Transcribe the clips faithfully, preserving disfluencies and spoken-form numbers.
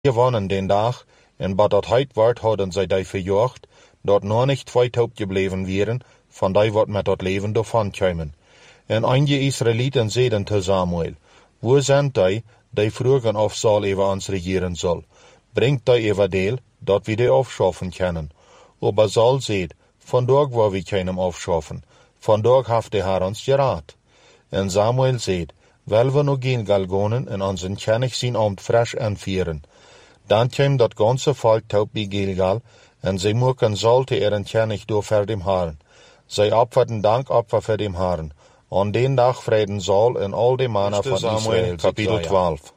gewonnen den Dag, en wat dat heit wordt, hadden zij die verjocht, dat nog niet twee taub gebleven wären, van die wat met dat leven davon kämen. En einige Israeliten zeiden te Samuel, wo sind die, die vroegen of Saul über ons regieren soll? Bringt die über deel, dat wir die aufschaffen können. Aber Saul seht, vandaag wo wir keinem aufschaffen, vandaag haft der Herr uns geraad. En Samuel seht, wel we nog Gilgal gonen en onsen König zijn Amt frisch anvieren. Dan kwam dat ganze Volk taub bij Gilgal, en zij moeken Saul te ihren König door voor dem Herrn. Zij opferten Dankopfer voor dem Herrn. An den Tag vreden Saul en al de mannen van Israel. Kapitel twaalf.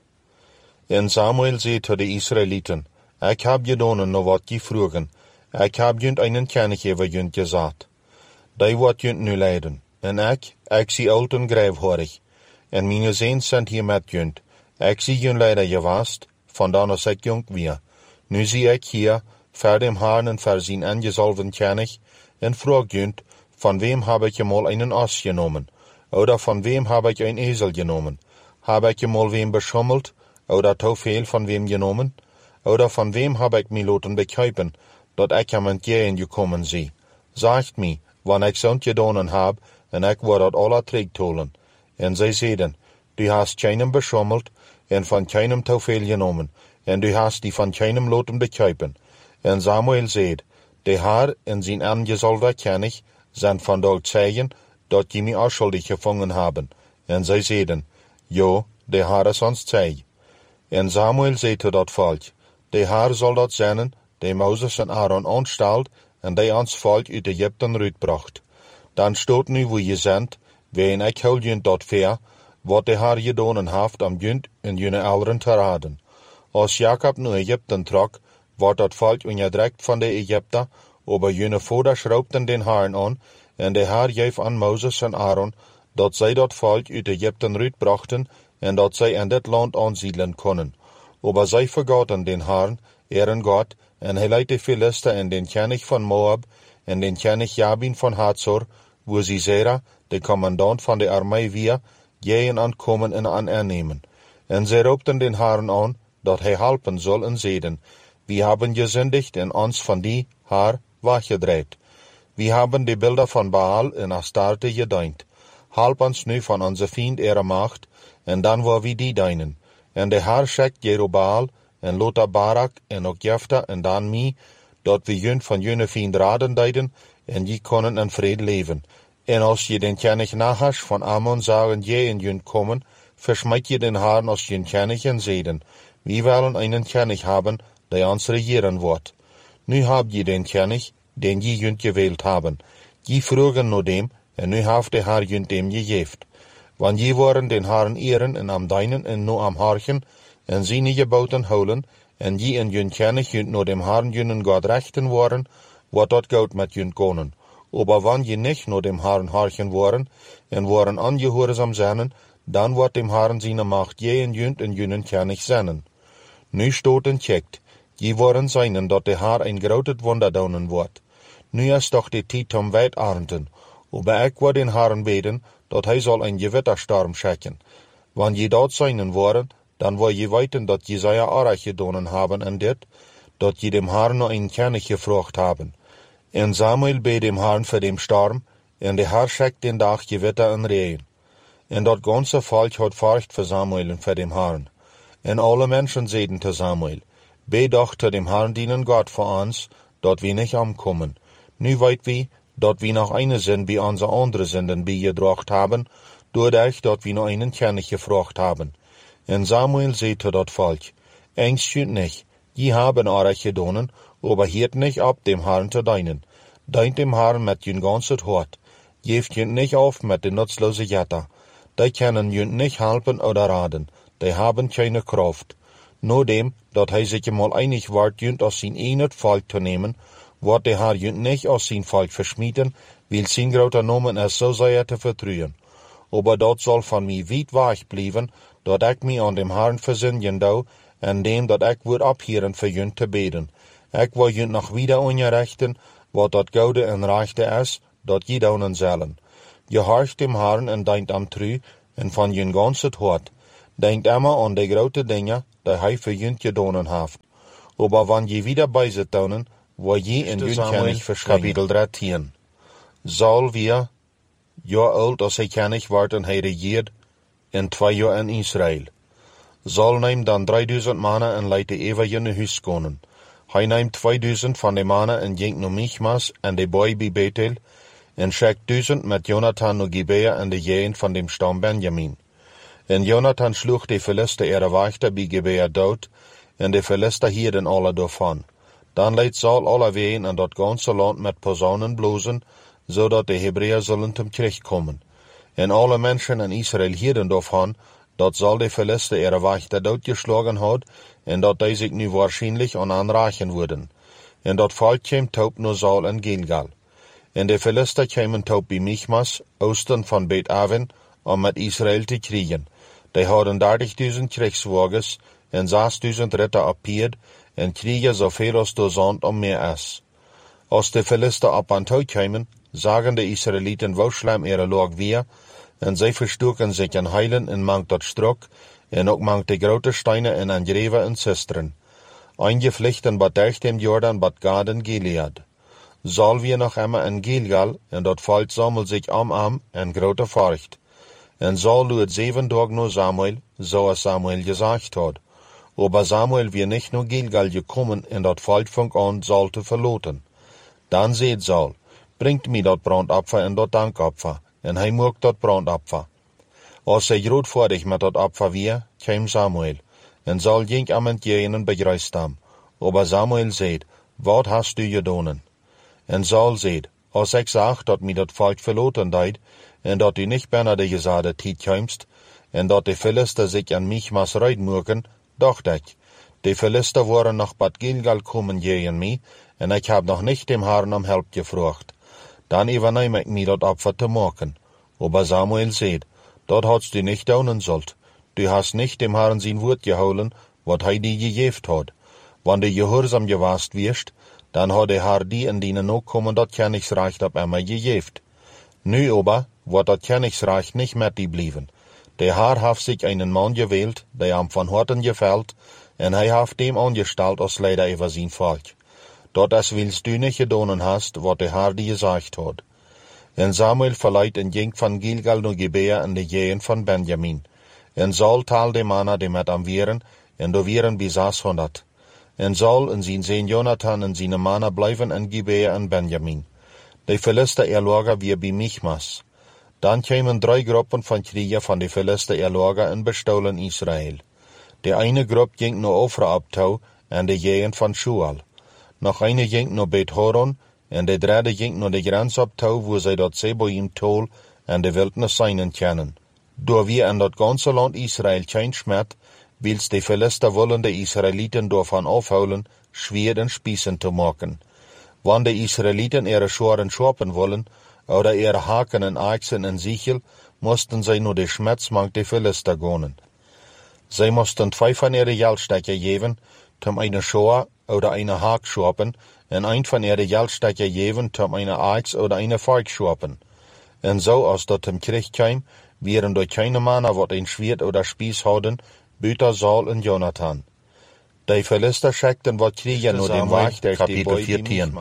En Samuel zei tot de Israeliten, ik heb gedaan nog wat je vroegen. Ik heb junt einen König over junt gezet. Die wordt junt nu leiden. En ik, ik zie oud en grijfhaarig. En mijn zoons zijn hier met junt. Ik zie junt leider gewast, vandan als ik jong weer. Nu zie ik hier, voor dem Herrn en voor zijn angezalven König, en vraag junt, van wem heb ik je mal einen Os genomen? Oder von wem habe ich ein Esel genommen? Habe ich mal wem beschummelt? Oder zu viel von wem genommen? Oder von wem habe ich mich loten bekäupen, dat ich am entgegen gekommen sie? Sagt mi, wann ich sonst gedonen hab, en ich war dat aller trägtolen. En sie seiden, du hast keinem beschummelt, en von keinem zu viel genommen, en du hast die von keinem loten bekäupen. En Samuel seht, der Herr en sein angesolter König, sind von dort zeigen, dat die mich auch schuldig gefangen haben. En zij zeiden, jo, de Herr is ons zeig. En Samuel zei tot dat volk, de Herr zal dat zenden, de Moses en Aaron aanstelt, en die ons volk uit Egypten uitbracht. Dan stoot nu wo je zendt, ween ik hul junt dat ver, wat de Herr gedonen heeft om junt en june ouderen te raden. Als Jacob nu Egypten trok, wordt dat volk onderdrukt van de Egypter, aber june voeder schraubten den Herrn aan, en de Herr geef aan Moses en Aaron, dat zij dat volk uit Egypten uitbrachten, en dat zij in dit land aansiedelen konden. Aber zij vergaten den Herrn, ihren God, en hij leidt de Philister en den König van Moab, en den König Jabin van Hazor, wo Sisera, de commandant van de armee weer, gehen aankomen en aan aannemen. En zij roepten den Herrn aan, dat hij helpen zal en zeiden, wir haben gesündigt en ons van die Herr weggedreht. Wir haben die Bilder von Baal en Astarte gedient. Halb uns nu von unser Feind ihre Macht, en dan war wir die deinen. En der Herr schickt Jerubbaal, en Lothar Barak, en ook Jefta, en dan mij, dat wir jünt von jüne Feind raden deiden, en je konnen in Fried leven. En als je den König Nahash von Ammon sagen, je in jünt kommen, verschmeid je den Herrn als jünt König en zeden. Wir wollen einen König haben, der uns regieren wird. Nu habt je den König, den je jünt gewählt haben. Je frugen nur dem, en nu haft der Herr jünt dem gegeft. Wann je waren den Herrn ehren en am deinen en nu am harchen, en sie nie gebauten holen, en je en jünt König jünt nur dem Herrn jünnen Gott rechten waren, wat dat goud met jünt konen. Aber wann je nicht nur dem Herrn harchen waren, en waren angehorsam seinen, dann wird dem Herrn seine Macht je en jünt en jünnen König seinen. Nu stoten checkt, je waren seinen, dat der Herr ein groot Wunder daunen wird. Nu is doch die Tijd om weit ernten, aber ik wil den Herrn beten, dat hij zal een gewitterstorm schicken. Wann je dat seinen waren, dan wil je weten dat Jesaja arach gedonen haben en dit, dat je dem Herrn noch een König gefragt haben. En Samuel bet dem Herrn für dem Storm, en der Herr schickt den Tag Gewitter en Regen. En dat ganze Volk hat Furcht für Samuel und für dem Herrn. En alle Menschen zeiden te Samuel, bet doch zu dem Herrn dienen Gott für uns, dat wir nicht umkommen. Nu weit wir, dat wir noch eine sind, wie unsere andere Sünden beigebracht haben, doordat dat wir noch einen König gefragt haben. En Samuel zei zu dat Volk, Ängst jünt nicht, je haben euch gedonen, aber hiert nicht ab, dem Herrn zu deinen. Deint dem Herrn mit jün ganzet Hort. Jeft jünt nicht auf mit den nutzlosen Jetter. Die können jünt nicht helfen oder raden, die haben keine Kraft. Nur dem, dat hij sich mal einig ward, jünt aus sein einet Volk zu nehmen, wordt der Herr jünt nicht aus sein Volk verschmieden, weil sein groter Nomen es so sehr zu vertrühen. Aber dat soll von mir weit weg bleiben, dat ich mich an dem Herrn versinnen dau, en dem dat ich wird abhieren für jünt zu beten. Ich will jünt noch wieder ungerechten, wat dat Goude en Rechte is, dat je daunen zullen. Je horcht dem Herrn en denkt am Trü, en van jün ganzet Hort. Denkt immer an de grote Dinge, die hij für jünt gedonen haft. Aber wann je wieder bei se tonen, wo je in jünt kennig verschringen. Kapitel dreizehn. Saul wir, ja oud als hij kennig wordt en hij regiert, in twee jaar in Israël. Saul neemt dan drieduizend mannen en leidt de eeuwige in huis konen. Hij neemt tweeduizend van de mannen en jengt naar Michmas en de boy bij Bethel, en schickt duizend met Jonathan naar Gibea en de jeen van dem stam Benjamin. En Jonathan sloeg de Philister ihre Wächter bij Gibea dood, en de Philister hielden alle daarvan. Dan leidt Saul alle ween en dat ganze land met posaunen blozen, zodat de Hebreeën zullen zum Krieg kommen. En alle mensen in Israël hielden daarvan, dat Saul de Philister ihre Wächter doodgeschlagen had, en dat die zich nu waarschijnlijk aan aanraken worden. En dat volk kwam taub naar Saul en Gilgal. En de Philister kwamen taub bij Michmas, oosten van Bet Aven, om met Israël te kriegen. Die hadden dertigduizend krijgswagens en zesduizend ritter op paard en kriegen zoveel als de zand om meer is. Als de Philister op aan toe kwamen, zagen de Israëlieten hoe schlimm ihre Lage weer, en zij verstoken zich in heilen en mangt dat strok, en ook mangt de grote steinen en angreven en sisteren. Eingevlichten bad durch dem Jordan bad Gad en Gilead. Saul wir noch immer in Gilgal, en dat volk sammelt zich am am en grote Furcht. En Saul luet zeven dagen naar Samuel, zoals Samuel gesagt had. Aber Samuel wir nicht naar Gilgal gekommen, en dat volk fang an, Saul te verloten. Dan seht Saul, bringt mir dat brandopfer en dat dankopfer, en hij mocht dat brandopfer. Als hij grootvaardig met dat opfer weer, kwam Samuel, en Saul ging am entgegen begrüßt hem. Aber Samuel seht, wat hast du gedonen? En Saul seht, als ik zag dat mir dat volk verloten deed, en dat du nicht bijna de gezade tijd kwamst, en dat de Philister zich an Michmas reidmoeken, dacht ik, de Philister waren nach Bad Gilgal kommen gegen mij, en ik heb nog nicht dem Herrn om help gevraagd. Dan überneem ik mir dat opfer te maken. Aber Samuel seht, dat hadst du nicht daunen sollt. Du hast nicht dem Herrn sein Wort gehouden, wat hij die gegeven had. Wann du gehorsam gewast wirst, dan had de Herr die in dienen Nachkommen dat Königsreich op einmal gegeven. Nu aber, wordt dat Königsreich nicht met die blieben. Der Herr hat sich einen Mann gewählt, der ihm von Horten gefällt, en hij hat dem angestalt als Leider über sein Volk. Dat es willst du nicht gedonen hast, wat der Herr dir gesagt hat. En Samuel verleiht en ging van Gilgal naar Gibea in de jeen van Benjamin. En Saul taal de mannen die met hem wieren, en do wieren bij zeshonderd. En Saul en zijn zoon Jonathan en zijn mannen blijven in Gibea en Benjamin. De Philister erlagen weer bij Michmas. Dan kwamen drie groepen van kriegers van de Philister erlagen en bestolen Israël. De ene groep ging naar Ofra op toe en de jeen van Shual. Nog eine ging naar Bet Horon, en de derde ging naar de grens op toe, wo zij dat Zeboim tol en de wildnis seinen kennen. Door wie in dat ganze land Israël geen schmet, wils de Philister wollen de Israëlieten daarvan afhouden, schwer en spießen te maken. Wann de Israëlieten ihre Schoren schoppen wollen, oder ihre Haken en Achsen en Sichel, mussten zij nur de Schmetzmank de Philister gonen. Zij mussten twee van ihre Geldstecker geven, zum eine Schor oder eine Haak schoppen, en ein von ihre Geldstecker geven, zum eine Axt oder eine Volk schoppen. En so, als dat im Krieg kam, wären durch keine Männer, wat ein Schwert oder Spieß hadden, büter Saul en Jonathan. Die Philister schickten wat Krieger nur dem Weg durch die vierzehn.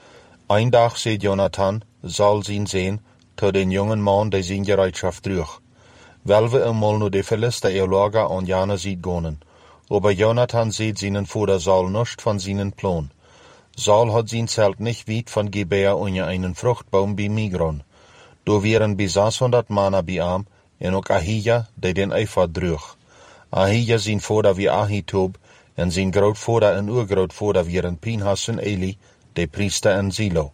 Ein Tag seht Jonathan, Saul sein sehen, zu den jungen Mann, der sein Gereitschaft durch. Weil wir einmal nur die Philister ihr Lager an Jana sieht gonen. Aber Jonathan sieht seinen Vater Saul nicht von seinen Plan. Saul hat sein Zelt nicht weit von Gibea unter einen Fruchtbaum bei Migron. Da wären bis sechshundert Männer bei ihm, und auch Ahija, der den Eifer drüch. Ahija sein Vater wie Ahitub, und sein Grootvater und Urgrootvater wären Pinhas und Eli, der Priester in Silo.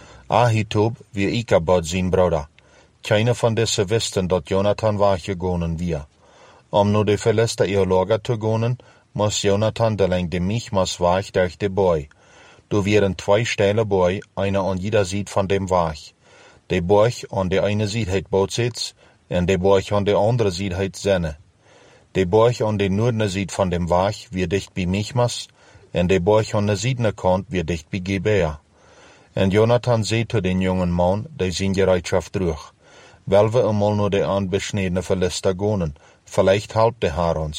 Ahitub wie Ikabod sein Bruder. Keiner von diesen wisten, dat Jonathan weggegangen wir. Um nur de Philister ihr Lager zu gonen, muss Jonathan de lang de Michmas Weg durch de Boy. Du wären zwei steile Boy, einer an jeder Seite von dem Weg. De Boy an der eine Seite heit Bootsitz, und de Boy an der andere Seite heit Senne. De Boy an der nördlichen Seite von dem Weg wir dicht bei Michmas, und de Boy an der südlichen Kant wir dicht bei Gibea. Und Jonathan seht zu den jungen Mann, der sein Gereitschaft durch. Weil wir einmal nur de anbeschnittene Philister gonen, vielleicht halbt der Herr uns.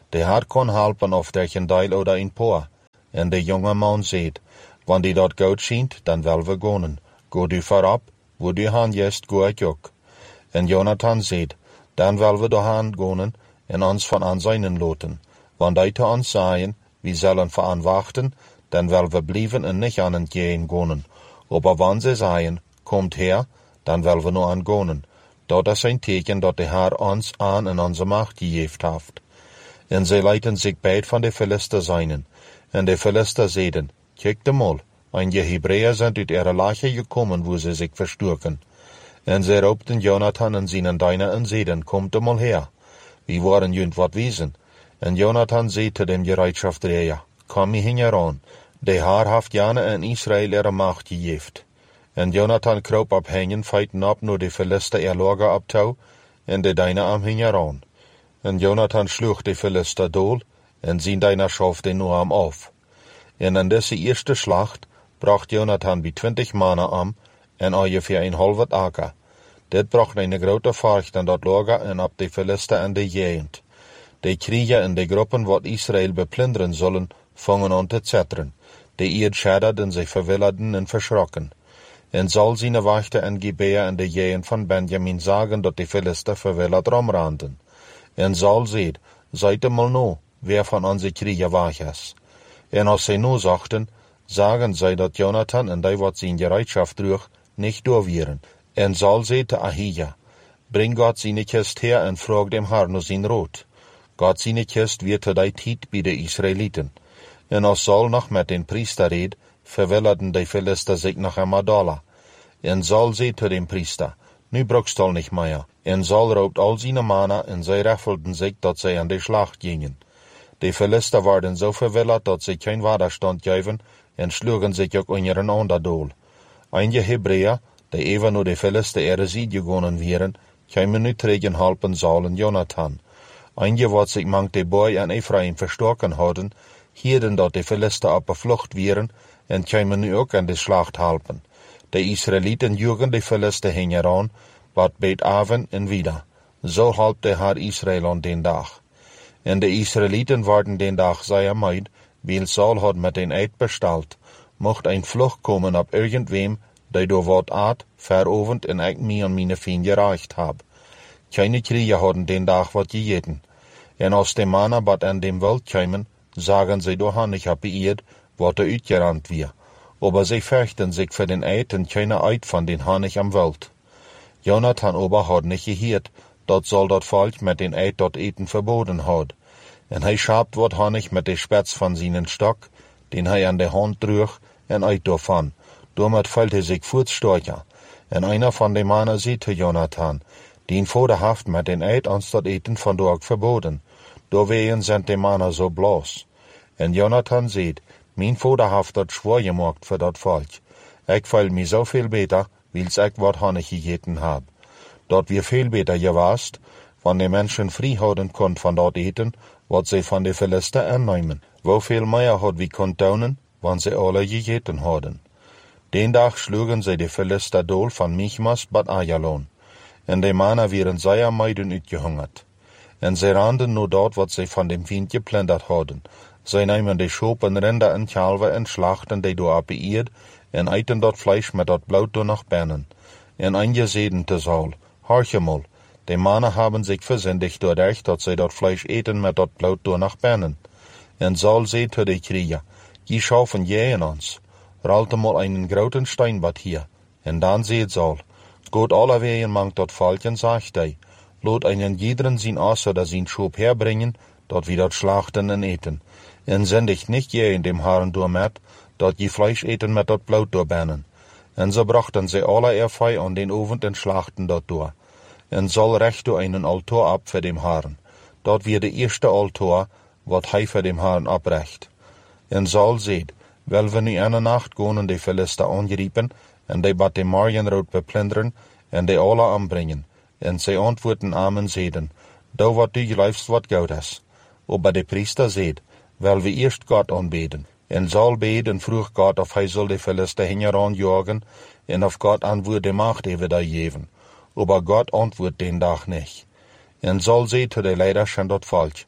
De Herr kon helpen of der een deel oder een paar. En de jonge man zeet, wanneer die dat goed schijnt, dan wel we gonen. Go du voorop, wo du han jest, go ik ook. En Jonathan zeet, dan wel we doorhaan gonen en ons van aan zijnen loten. Want hij te ons zeggen, we zullen voor aan wachten, dan wel we blijven en niet aan het gehen gonen. Aber wanneer ze zeggen, komt her, dan wel we nu aan gonen. Dat is een teken dat de Heer ons aan en onze macht gegeven heeft. En zij leiden zich beid van de Philister zijnen. En de Philister zeiden, kijk de mol, en je Hebreeën zijn uit ihre lache gekomen, wo ze zich versturken. En zij roepten Jonathan en zijn diener en zeiden, komt de mol her. We waren junt wat wezen. En Jonathan zei te dem Gereitschaftsdreher, kom hier heran, de Heer heeft jane en Israël ihre macht gegeven. En Jonathan kroop op hengen, feiten op naar de Philister ihr Lager op touw, en de diener am hing heran. En Jonathan sloeg de Philister dool, en zijn diener schof den nu am auf. En in deze eerste slacht bracht Jonathan bij twintig mannen am, en ongeveer een halve aker. Dit bracht een grote vaart aan dat lager en op de Philister en de gegend. De kriegen en de groepen wat Israël beplunderen zullen, vangen aan te zetteren. De eerd schadderden zich verwilderden en verschrokken. En zal zijn wachten en Gibea en de gegend van Benjamin zagen dat de Philister verwilderd romranden. En zal zeid, zijt mal nu, wer van onze kriegen weg is. En als zij nu zachten, zagen zij dat Jonathan en die wat zijn gereitschaft droeg, niet doorwieren. En zal zei te Ahija, bring God zijn kist her en vraag dem Herr naar zijn rood. God zijn kist weer te die tijd bij de Israëlieten. En als Saul nog met den priester reed, verwilderden de Philister zich nach Amadala. En Saul zei te dem priester, nu brukst al nicht mehr. En Saul roopt al zijn mannen en zij raffelden zich dat zij aan de Schlacht gingen. De Philister waren zo verwilderd dat ze geen Widerstand gaven en sloegen zich ook in ihren Onderdool. Einige Hebreeën, die even nur de Philister ihre Sieg gegonnen wären, kämen nu tegen helpen Saul en Jonathan. Einige wat zich mank de Boy en Ephraim verstoken hadden, hielden dat de Philister op de vlucht wären en kämen nu ook aan de Schlacht helpen. De Israëlieten joegen de Philister heen heran, wat beet avond en wieder. Zo halp de Herr Israël aan den dag. En de Israëlieten waren den dag zeer meid, weil Saul had met een eed besteld, mocht een vlucht komen op irgendwem, die door wat aard, verovend en ik mij en mijn vriend gereicht heb. Keine Krieger hadden den dag wat gegeten. En als de mannen wat aan dem Welt kwamen, zagen zij door han, ik heb beëerd, wat er uitgerannt weer. Aber zij vechten zich voor den eid en keine eid van den Hanig am Welt. Jonathan aber had nicht geheerd, dat Saul dat volk met den eid dat eten verboden had. En hij schapt wat Hanig met de spets van zijn stok, den hij aan de hand droeg, en uit daarvan. Daarmee valt hij zich voortstorchen. En einer van de mannen zei te Jonathan, den vaderhaft met den eid ons dat eten van dorg verboden. Doorwegen zijn de mannen zo blaas. En Jonathan zei, mijn vaderhaft dat schwor gemaakt voor dat volk. Ik voel me zo veel beter, wils ik wat Hanig gegeten heb. Dat wir veel beter gewaast, wanneer de mensen vrij houden kon van dat eten, wat zij van de Philister aannemen. Hoeveel meer had wie kon tonen, wanneer zij alle gegeten hadden. Den dag sloegen zij de Philister dool van Michmas bat Ajalon. En de mannen werden zeer meiden uitgehungerd. En zij randen nu dat wat zij van dem Wind geplunderd hadden. Zij nemen de schopen, rinder en kalven en slachten die door beëerd, en eten dat vlees met dat bloed door nog binnen. En einige zeiden te Saul, horche mal, de mannen hebben zich verzindigd doordat dat zij dat vlees eten met dat bloed door nog binnen. En Saul zei te de krieger, je schaffen jähen ons, ralte mal einen groten steinbad hier. En dan zei Saul, Gott allerwegen mangt dat volken, sagt hij, lot einen jederen zijn Ass oder zijn Schub herbringen, dat wir dat schlachten en eten. En zendigt nicht je in dem Haaren door met, dat je Fleisch eten met dat bloed doorbinnen. En so brachten sie alle ihr Fei an den Ofen en schlachten dat door. En Saul recht door einen Altar ab für dem Haaren. Dat wir de eerste Altar, wat hij für dem Haaren abrecht. En Saul zeid, wel we nu eine Nacht gonen de Philister angeriepen, en de bat de Morgenrood beplunderen, en de alle anbringen. En zij antwoorden amen zeiden, da wat du gelijfst wat goud is. Aber de priester zeid, wel we eerst God aanbeden. En Saul beed en vroeg God of hij zal de Philister hingeran jagen, en of God antwoord de macht even daar geven. Aber God antwoord den dag niet. En Saul zei te de leiders van dat volk,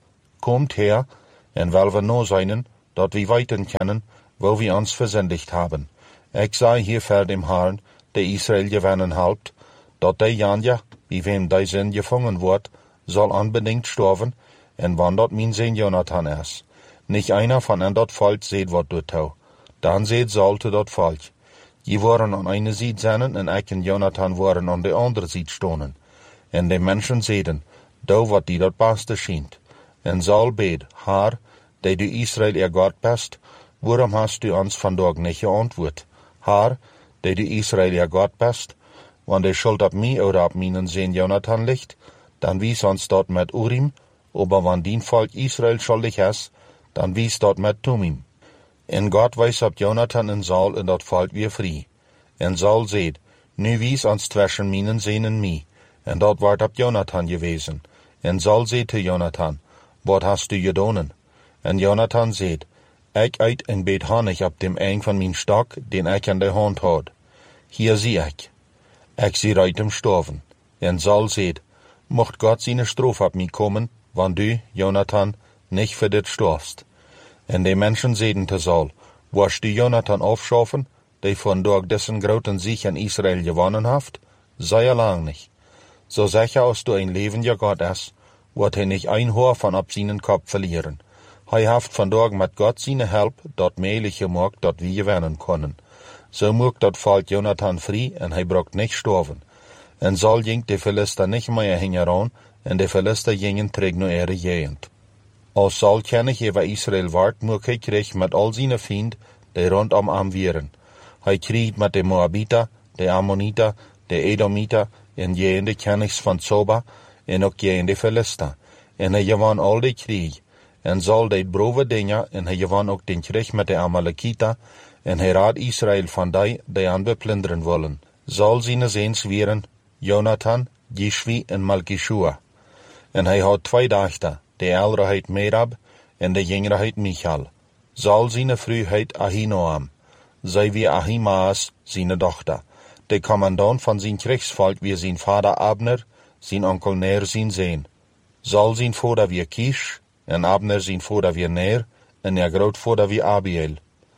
kommt her, en wel we no seinen, dat wir weiten kennen, wo wir uns versündigt haben. Ich sei hier vor dem Herrn, der Israel gewinnen halbt, dat der Janja, wie wem der Sinn gefangen wird, soll unbedingt sterben, en wann dort mein Sohn Jonathan ist. Nicht einer von an dort Volk seht, wat du tau. Dann seht sollte dort Volk. Die waren an eine Seite seinen, en ich und Jonathan waren an der andere Seite stonen. En die Menschen sehen, da wat die dort Beste schient. En Saul bet, Herr, der du Israel ihr Gott bist, warum hast du uns vandaag nicht geantwortet? Herr, der du Israel ihr Gott bist, wann die Schuld ab mir oder ab meinen Sohn Jonathan liegt, dann wies uns dort mit Urim, aber wann din Volk Israel schuldig ist, dann wies dort mit Tumim. En Gott weiß ab Jonathan en Saul en dat Volk weer frei. En Saul seht, nu wies ons zwischen meinen Sohn en mi, en dat ward ab Jonathan gewesen. En Saul seht zu Jonathan, wat hast du gedonen? En Jonathan seht, ich eit en bet Honig ab dem Eng von min Stock, den ich an der Hand had. Hier sieh ich. Ich sie reit im Storven. En Saul seht, mocht Gott seine Strophe ab mi kommen, wann du, Jonathan, nicht für dit storfst. En die Menschen sehen zu Saul, wirst du Jonathan aufschaffen, der von durch dessen großen Sieg in Israel gewonnen haft? Sei er lang nicht. So sicher als du ein lebendiger Gott ist, wird er nicht ein Haar von ab seinen Kopf verlieren. Er haft von durch mit Gott seine Help dort mehlig gemacht, dort wir gewinnen können. So mag dort Volk Jonathan frei, en er braucht nicht sterben. En Saul ging die Philister nicht mehr hingeran, en die Philister gingen träg nur ihre Gegend. Als Saul kennig über Israel ward, muss er krieg mit all seine Fiend, die rundum am wären. Er kriegt mit den Moabiter, den Ammoniter, den Edomiter, en jende Kennigs von Zoba, en ook jende Philister. En er gewann all die Krieg. En Saul deed brove dingen, en hij gewann ook den Krieg mit den Amalekiter, en hij raad Israel van die, die aan beplunderen wollen. Saul seine Sehns wären Jonathan, Jishvi en Malkishua. En hij had twee dochter, de ältere heet Merab, en de jüngere heet Michal. Saul seine Frau heet Ahinoam. Zij wie Ahimaas, seine Tochter. De Kommandant von sein Kriegsvolk wie sein Vater Abner, sein Onkel Ner sein Sohn. Saul sein Vater wie Kish, en Abner sein Vater wie Ner, en ihr Grootvater wie Abiel.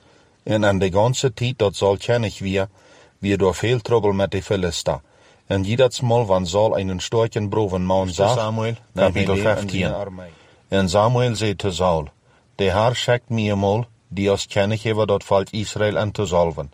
En an de ganze Tijd dat Saul kennig wie, wie door veel Trouble mit de Philister. En jedes Mal, wann Saul einen starken Broven Mann sah, Samuel, Kapitel vijftien. En Samuel zei te Saul, de Herr schickt mir mal, die os kennig hebben dat Volk Israel an te salven.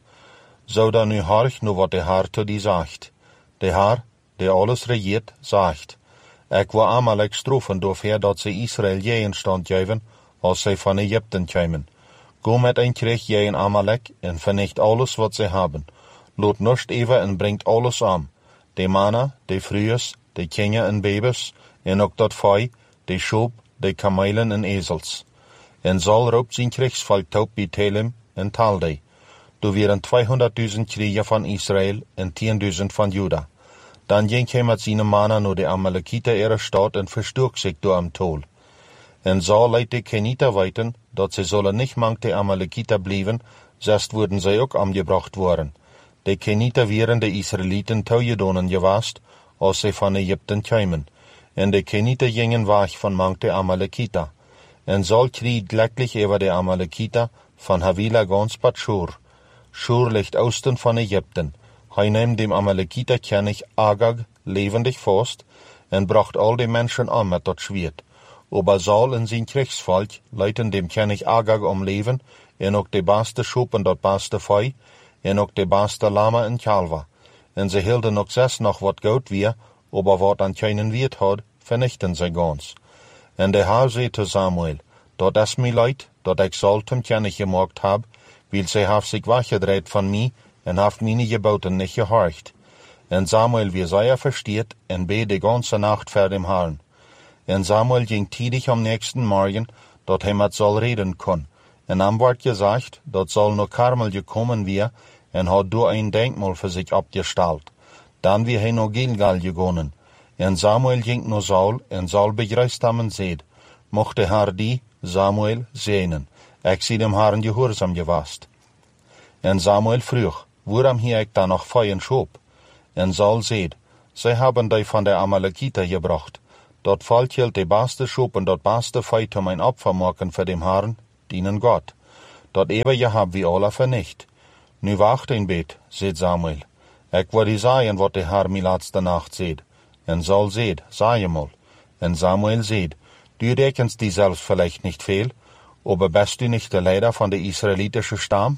Zo dan nu horch nu wat de Herr te die sagt. De Herr, der alles regiert, sagt, ik wil Amalek strofen doorver dat ze Israel je stand geven, als zij van Egypten kwamen. Go met een krieg je in Amalek en vernicht alles wat ze hebben. Loot nust even en brengt alles aan. De mannen, de vrouwen, de kinderen en baby's, en ook dat vee, de schoop, de kamelen en ezels. En Saul roept zijn kriegsvolk toe bij Telem en Talde. Du wären zweihunderttausend Krieger von Israel en tienduizend van Juda. Dan ging hij met zijn mannen naar de Amalekiter ihre Stadt en versturk zich door am Tol. En Saul leidt de Keniter weten, dat ze zullen nicht mang de Amalekiter blijven, zest worden zij ook omgebracht worden. De Keniter wären de Israeliten touwgedonen gewast, als ze van Egypten kwamen. En de Keniter gingen weg van mang de Amalekiter. En Saul kriegt gleich über de Amalekiter van Havila ganz Bad Shur. Shur ligt osten van Egypten. Hij neemt dem Amalekiter König Agag levendig vast en bracht al die Menschen an met dat Schwert. Aber Saul en zijn Kriegsvolk leiten dem König Agag om leven en ook de beste Schop en dat beste vee en ook de beste Lama en Kalver. En ze hielden ook zes nog wat goud weer, aber wat an keinen Wert had, vernichten ze ganz. En de Herr zei te Samuel, dat is mij leid, dat ik Saul zum König gemacht hab, weil sie haf sich weggedreht von mir en haft meine Geboten nicht gehorcht. En Samuel wie sehr versteht en bet die ganze Nacht vor dem Herrn. En Samuel ging tidig am nächsten Morgen, dat hij mit Saul reden kon. En am ward gesagt, dat Saul nach Karmel gekommen wie en had door ein Denkmal für sich abgestellt. Dann wie hij nach Gilgal gegangen. En Samuel ging nach Saul en Saul begreist ham en seht, mochte Herr die, Samuel, sehnen. Ik zie dem Herrn gehorsam gewast. En Samuel vroeg, waarom hier ik dan nog feien schoop? En Saul seht, zij hebben die van der Amalekiter gebracht. dort fällt hielt de beste Schub und dort beste Feit um ein Opfer machen für dem Herrn, dienen Gott. Dort eben je hab wie alle vernicht. Nu wacht ein bet, seht Samuel. Ik word die sagen, wat de Herr mi laatste Nacht seht. En Saul seht, sag mal. En Samuel seht, du denkst die selbst vielleicht nicht viel, aber bist du nicht der Leiter von der israelitischen Stamm?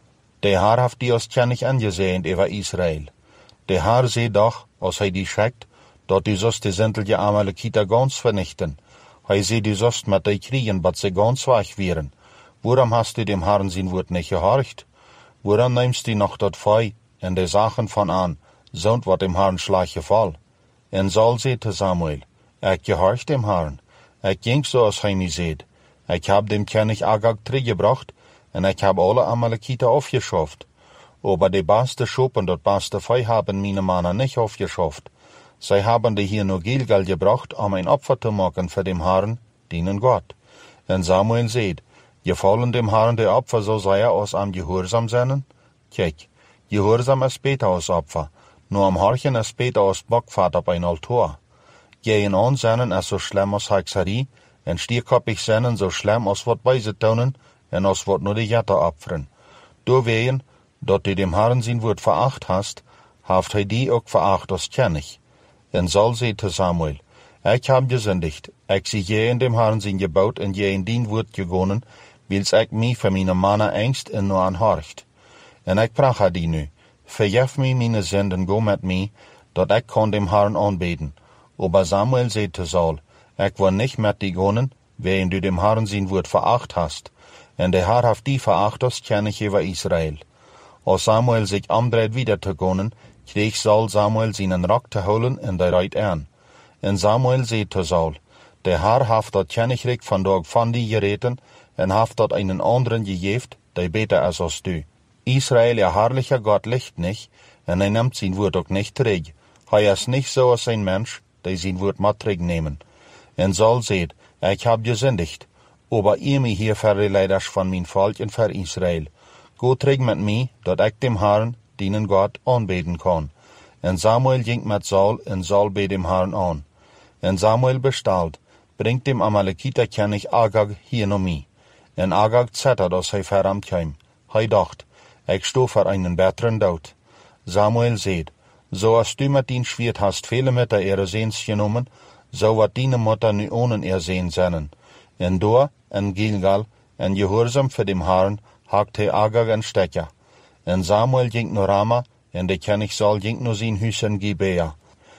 Der Herr hat die uns ja nicht angesehen über Israel. Der Herr seht doch, als er die schreckt, dort du sollst die sämtliche Amalekiter ganz vernichten. Er seht du sollst mit die kriegen, bat sie ganz weich wären. Warum hast du dem Herrn sein Wort nicht gehorcht? Warum nimmst du noch dort fei, in de Sachen von an, sind wat dem Herrn schlecht gefall? En Saul seht zu Samuel, ich gehorch dem Herrn. Ich ging so, als er mich seht. Ich hab dem König Agag zurückgebracht, und ich hab alle Amalekiter aufgeschafft. Aber die beste Schub und das beste Fei haben meine Männer nicht aufgeschafft. Sie haben die hier nur Gilgal gebracht, um ein Opfer zu machen für dem Herrn, dienen Gott. Und Samuel seht, gefallen dem Herrn die Opfer, so sei er aus am Gehorsam seinen? Kijk, Gehorsam ist besser als Opfer, nur am Horchen ist besser als Bockfahrt auf ein Altar. Gehen an seinen ist so schlimm als Hexerie, und stierkoppig seinen so schlimm als wat Weise tun, und als wat nur die Jätter opfern. Du wehen, dort du dem Herrn sein Wort veracht hast, haft er die auch veracht als König. Und Saul seht zu Samuel, ich hab gesündigt, ich sie je in dem Herrn sein Gebot und je in dien Wort gegonnen, wils ich mich für meine Männer engst und nur anhorcht. En ik prache die nu, vergef mi meine Sünden, go mit mi, dat ik kon dem Herrn anbeten. Aber Samuel seht zu Saul, ich will nicht mit die gonen, wen du dem Herrn sein Wort veracht hast. En der Herr haft die veracht als König über Israel. Als Samuel sich andreht wieder zu gonen, krieg Saul Samuel seinen Rock zu holen und der reit an. En Samuel seht zu Saul, der Herr haft dat Königreich von dort von die gereten, en haft dat einen anderen gegeft, der beter ist als du. Israel, ihr herrlicher Gott, licht nicht, und er nimmt sein Wort auch nicht zurück. Er ist nicht so als ein Mensch, der sein Wort mal zurücknehmen. Und Saul seht, ich hab gesündigt, aber ihr mir hier für die Leiders von mein Volk und für Israel. Go zurück mit mir, dat ich dem Herrn, dienen Gott, anbeten kann. Und Samuel ging mit Saul, und Saul bet dem Herrn an. Und Samuel bestellt, bringt dem Amalekiter König Agag hier noch mir. Und Agag zittert, als er verrammt kam. Er dacht, ich sto für einen besseren Tod. Samuel seht, so als du mit din Schwert hast viele Mütter ihre Sehns genommen, so wird deine Mutter nu ohne ihr Sehn sennen. Und da, in Gilgal, in Gehorsam für dem Herrn, hakte Agag ein Stecker. Und Samuel ging nur Rama, und der König Saul ging nur sein Hüsen Gibea.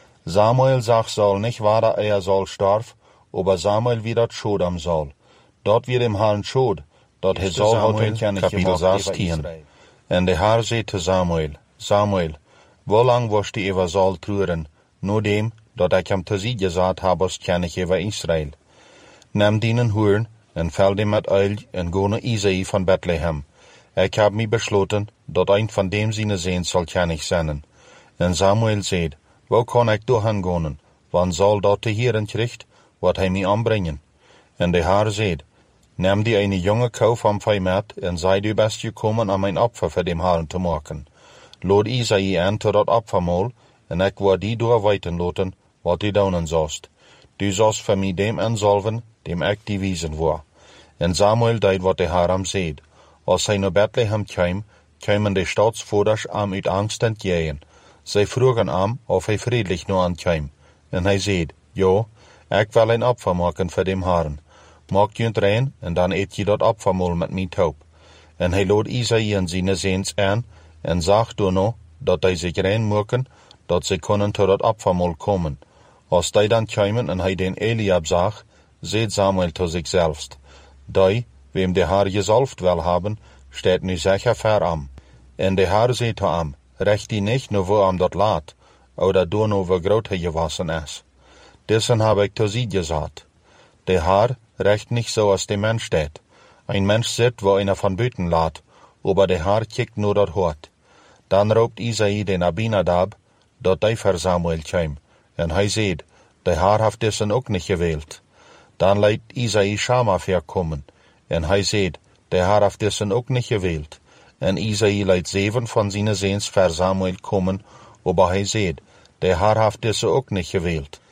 Samuel sagt Saul nicht wahr, er Saul starb, aber Samuel wieder Schod am Saul. Dort wird dem Herrn Schod, dort hat Saul auch den König gemacht über Israel. Und der Herr seht zu Samuel, Samuel, wo lang wirst du über Saul trüren, nur dem, dat ich ihm zu sie gesagt habe, als König über Israel. Nimm dienen Huren, und fäll dem mit Eil, und go nach Isai von Bethlehem. Ich hab mich beschlossen, dat ein von dem seine Sehn soll König sein. Und Samuel seht, wo kann ich durchgehen, wann Saul dort zu hören kriegt, wat er mich anbringen? Und der Herr seht, nimm die eine junge Kau vom Fei mit, und sei du bist gekommen, um ein Opfer für dem Herrn zu machen. Lod Isai an zu dat Opfermahl, und ich will die durchweiten lassen, wat du daunen sollst. Du sollst für mich dem ansalven, dem ich die wiesen war. Und Samuel deed wat der Herr am seht. Als er nach Bethlehem kam, kamen die Staatsvorders am uit Angst entgegen. Sie frugen am, ob er friedlich nur ankam. Und er seht, ja, ich will ein Opfer machen für dem Herrn. Maakt junt rein, und dann eet je dat Opfermahl mit mir taub. Und er lod Isai en seine Sehns an, und sagt du noch, dat hij sich rein machen, dat sie können zu dat Opfermahl kommen. Als die dann kamen und er den Eliab sagt, seht Samuel zu sich selbst. Die, wem der Herr gesalbt will haben, steht nu sicher fair am. Und der Herr seht am, recht die nicht nur wo am dort lat, oder du nur wo groß er gewassen ist. Dessen habe ich zu sie gesagt. Der Herr recht nicht so, als der Mensch steht. Ein Mensch sitzt, wo einer von Büten lat, aber der Herr kickt nur dort hort. Dann robt Isai den Abinadab, dort der für Samuel kam. Und er seht, der Herr hat dessen auch nicht gewählt. Dann leidt Isai Schama verkommen. Und er seht, der Herr hat dessen auch nicht gewählt. Und Isai leidt sieben von seinen Sehns für Samuel kommen, aber er seht, der Herr hat dessen auch nicht gewählt.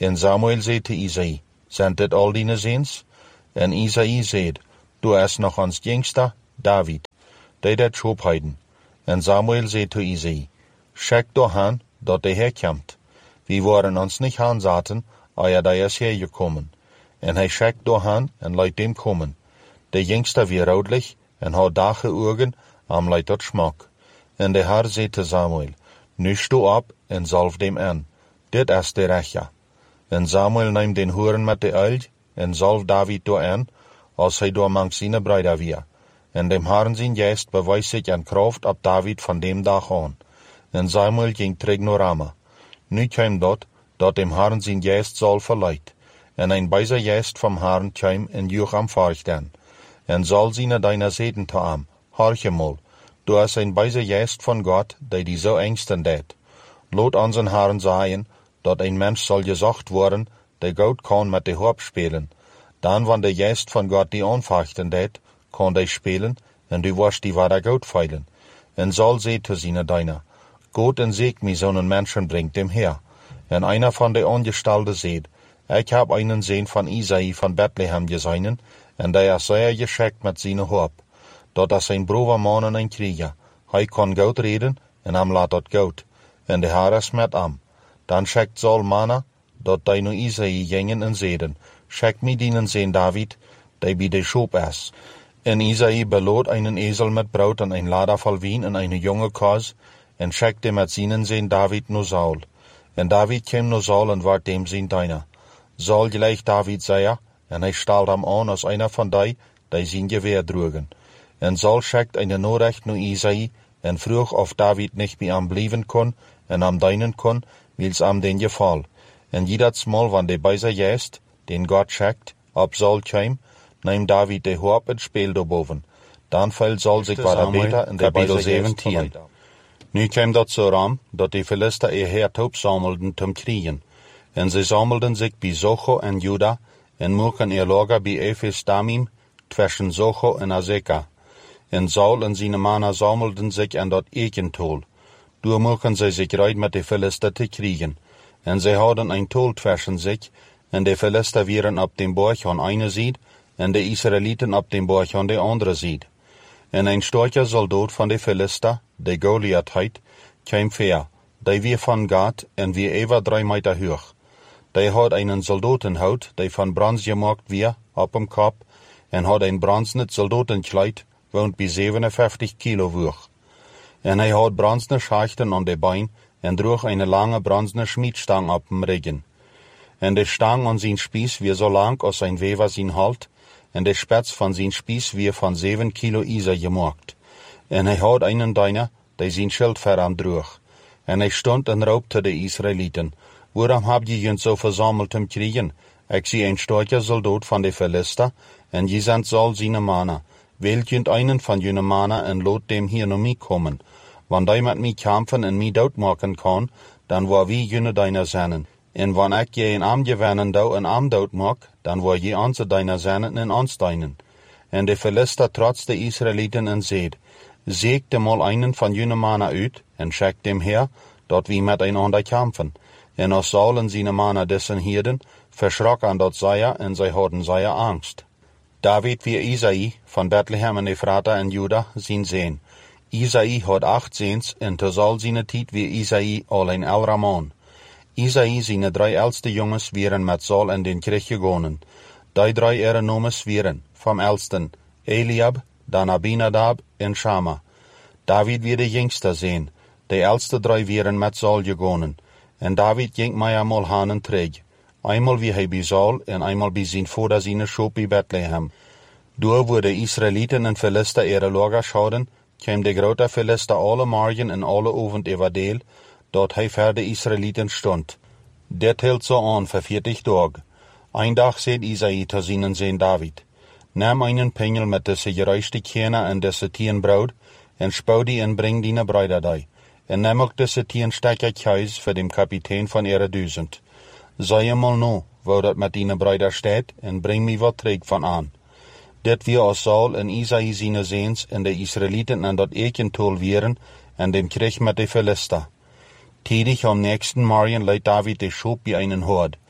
En Samuel zei te Isaïe, zijn dit al dine zeens? En Isaïe zei, du is nog ons jongste, David, die dat schoopheiden. En Samuel zei te Isaïe, schek doch aan, dat de herkomt. We waren ons niet aanzaten, eer hij is hergekommen. En hij schekt doch aan en leidt dem komen. De jongste weer oudlich en had dagen ogen, am leidt tot smak. En de Herr zei te Samuel, nu sto op en zalf dem aan. Dit is de rechtja. En Samuel neemt den horen met de uil en zalf David door aan, als hij door mank zijn bruider weer. En dem Herrn zijn geest bewijst zich aan kracht op David van dem dag aan. En Samuel ging terug naar Rama. Nu kwam dat, dat dem Herrn zijn geest zal verleidt. En een bijzer geest vom Herrn kwam en joeg am Furchten. En zal zijn deiner zeden te am, horche mol, du is een bijzer geest van God, die die zo engsten deed. Laat onze Herrn zeggen, dat een mens zal gezocht worden, die goed kan met de hoop spelen. Dan, wanneer de geest van God die aanvachten deed, kan die spelen, en du wirst die waarde goed feilen. En zal ze te zijn deiner, God en Sieg mi zo'n Menschen bringt dem her. En einer von de Angestellten seht, ich hab einen Sehn von Isaïe von Bethlehem gesehen, en der is sehr geschickt mit seine Hoop. Dat is ein braver Mann en ein Krieger. Hij kann gut reden, en am laat dat gut. En de Herr is met am. Dan schickt Saul Mana, dat die nu Isaïe gingen en zeden, schickt mi dienen Sehn David, die bij de Schoop is. En Isaïe beloot einen Esel mit Brot en ein Lader voll Wien en eine junge Kos, en schickte mit seinen Sehn David nur Saul. En David kam nur Saul en ward dem Sehn deiner. Saul gleich David sei, en hij stalt am an als einer von die, die sein Gewehr trugen. En Saul schickt eine Nachricht nu Isaïe, en vroeg of David nicht mehr am blieben kon, en am deinen kon, wils am den gefall. En jedes Mal, wann de beiser Geist, den Gott schickt, ab Saul kam, nahm David de Hoop en Spiel daarboven. Dan fällt Saul sich weiter beter en de beiser Geist. Nu kwam dat zo ram, dat de Philister ihr Herd opsammelden zum Kriegen. En ze sammelden zich bij Socho en Juda, en mochten ihr Lager bij Ephes Damim, zwischen Socho en Azeka. En Saul en zijn mannen sammelden zich aan dat Ekentol. Door mochten zij zich rijden met de Philister te kriegen. En zij hadden een tol zwischen zich, en de Philister waren op dem Berg aan eine Seite, en de Israëlieten op dem Berg aan de andere Seite. En een starker soldaat van de Philister, de Goliath heet, kwam ver, die weer van God en weer over drie meter hoog. Die had einen Soldatenhout, die van brons gemaakt weer, op hem kop, en had een bronzene Soldatenkleid, woont bij zevenenvijftig kilo woog. En hij had bronzene schachten aan de bein, en droeg een lange bronzene schmiedstang op hem ryggen. En de stang aan zijn spies weer zo lang als een wever zijn halt, en de spets van zijn spies weer van zeven kilo ijzer gemaakt. En hij had einen deiner, die zijn schildver aan droeg. En hij stond en roepte de Israëlieten, waarom heb je je zo verzameld om kriegen? Ik zie een starker soldaat van de Philister, en je zendt Saul zijn mannen. Wählt jent einen van jullie mannen en laat dem hier naar mij komen. Wanneer die met mij kampen en mij doodmaken kan, dan waar wie jullie deiner zennen. En wanneer ik je een arm gewinnen dou en arm doodmak, dan waar je onze deiner zennen en ons deinen. En de Philister trotz de Israëlieten en zeed, zeeg dem mal einen van jullie mannen uit, en schickt dem her, dat wie miteinander kampen. En als Saul en zijn mannen dessen hierden, verschrok aan dat zij en zij hadden zij angst. David wie Isaïe van Bethlehem en Ephrata en Juda zijn Sehn. Isaïe had acht Sehns en te Saul zijn tijd wie Isaïe al een elfder man. Isaïe zijn drie oudste jongens waren met Saul en den Krieg gegonen. Die drie ihre nomes waren, vom elsten, Eliab, dan Abinadab en Shama. David wie de jongste Sehn. De oudste drie waren met Saul gegonen. En David ging mij eenmaal hanen terug. Einmal wie hij bij Saul en einmal bij zijn vader zijn schoop bij Bethlehem. Door wo de Israëlieten en Philister ihre Lager schauden, kwam de grote Philister alle morgen en alle avond everdeel, dat hij voor de Israëlieten stond. Dit hield zo aan voor veertig dagen. Ein dag zei Isaïe te zijn Sehn David, neem einen pingel met deze gereiste kerne en deze tien brood, en spouw die en bring die bruider die, en neem ook deze tien stekker khuis voor dem kapitein van ihre duizend. Zei eenmaal no, wo dat met die bruider staat, en breng me wat terug van aan. Dit weer als Saul en Isaïe zijn Sehns en de Israëlieten aan dat Ekentol wieren, en dem Krieg met de Philister. Tidig am nächsten Morgen leidt David de Schoop bij einen Hord.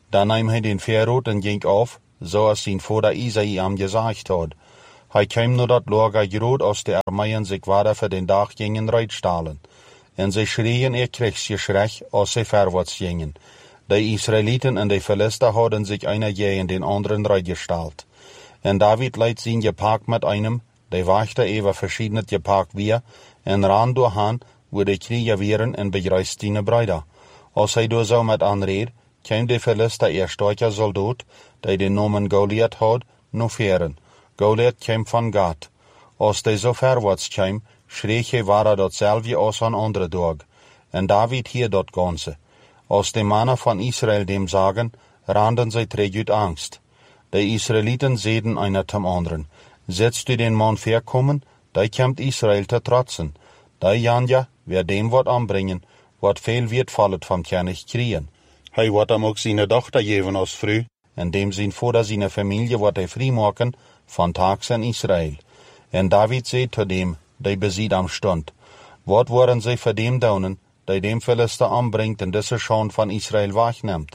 Dan nahm hij den Verrot en ging auf, zoals zijn vader Isai am gesagt had. Hij kwam nu dat Lager groot als de armeien zich wader voor den dag gingen reitstalen. En zij schrien ihr Kriegsgeschrei, als zij verwaarts gingen. De Israeliten en de Philister hadden zich einer gegen den anderen reitgestalt. En David leidt zijn gepack met einem, de wachte even verschiedene gepack weer, en ran doorhaan, wo de Krieger wären en begreist zijn Brüder. Als hij door zo met aanreed, kwam de Philister eer sterker soldaat, die den Namen Goliath had, nog veren. Goliath kwam van Gat. Als de zo verwaarts kwam, schreef hij waar datzelfde als een andere dag. En David hier dat ganze. Als de mannen van Israël dem sagen, randen zij terug uit angst. De Israeliten zeiden einer zum anderen, setzt du den Mann verkommen, da kommt Israel te trotzen. Da Janja, wer dem wat anbringen, wat veel wird fallet vom König kriegen. Hij wat hem ook zijn dochter geven als vrouw, en dem zijn vader zijn familie wat hij vrij maken, van tags in Israël. En David zei zu dem, die beziet am stund, wat worden zij voor dem daunen, die dem Philister anbringt en deze Schande van Israël wegneemt?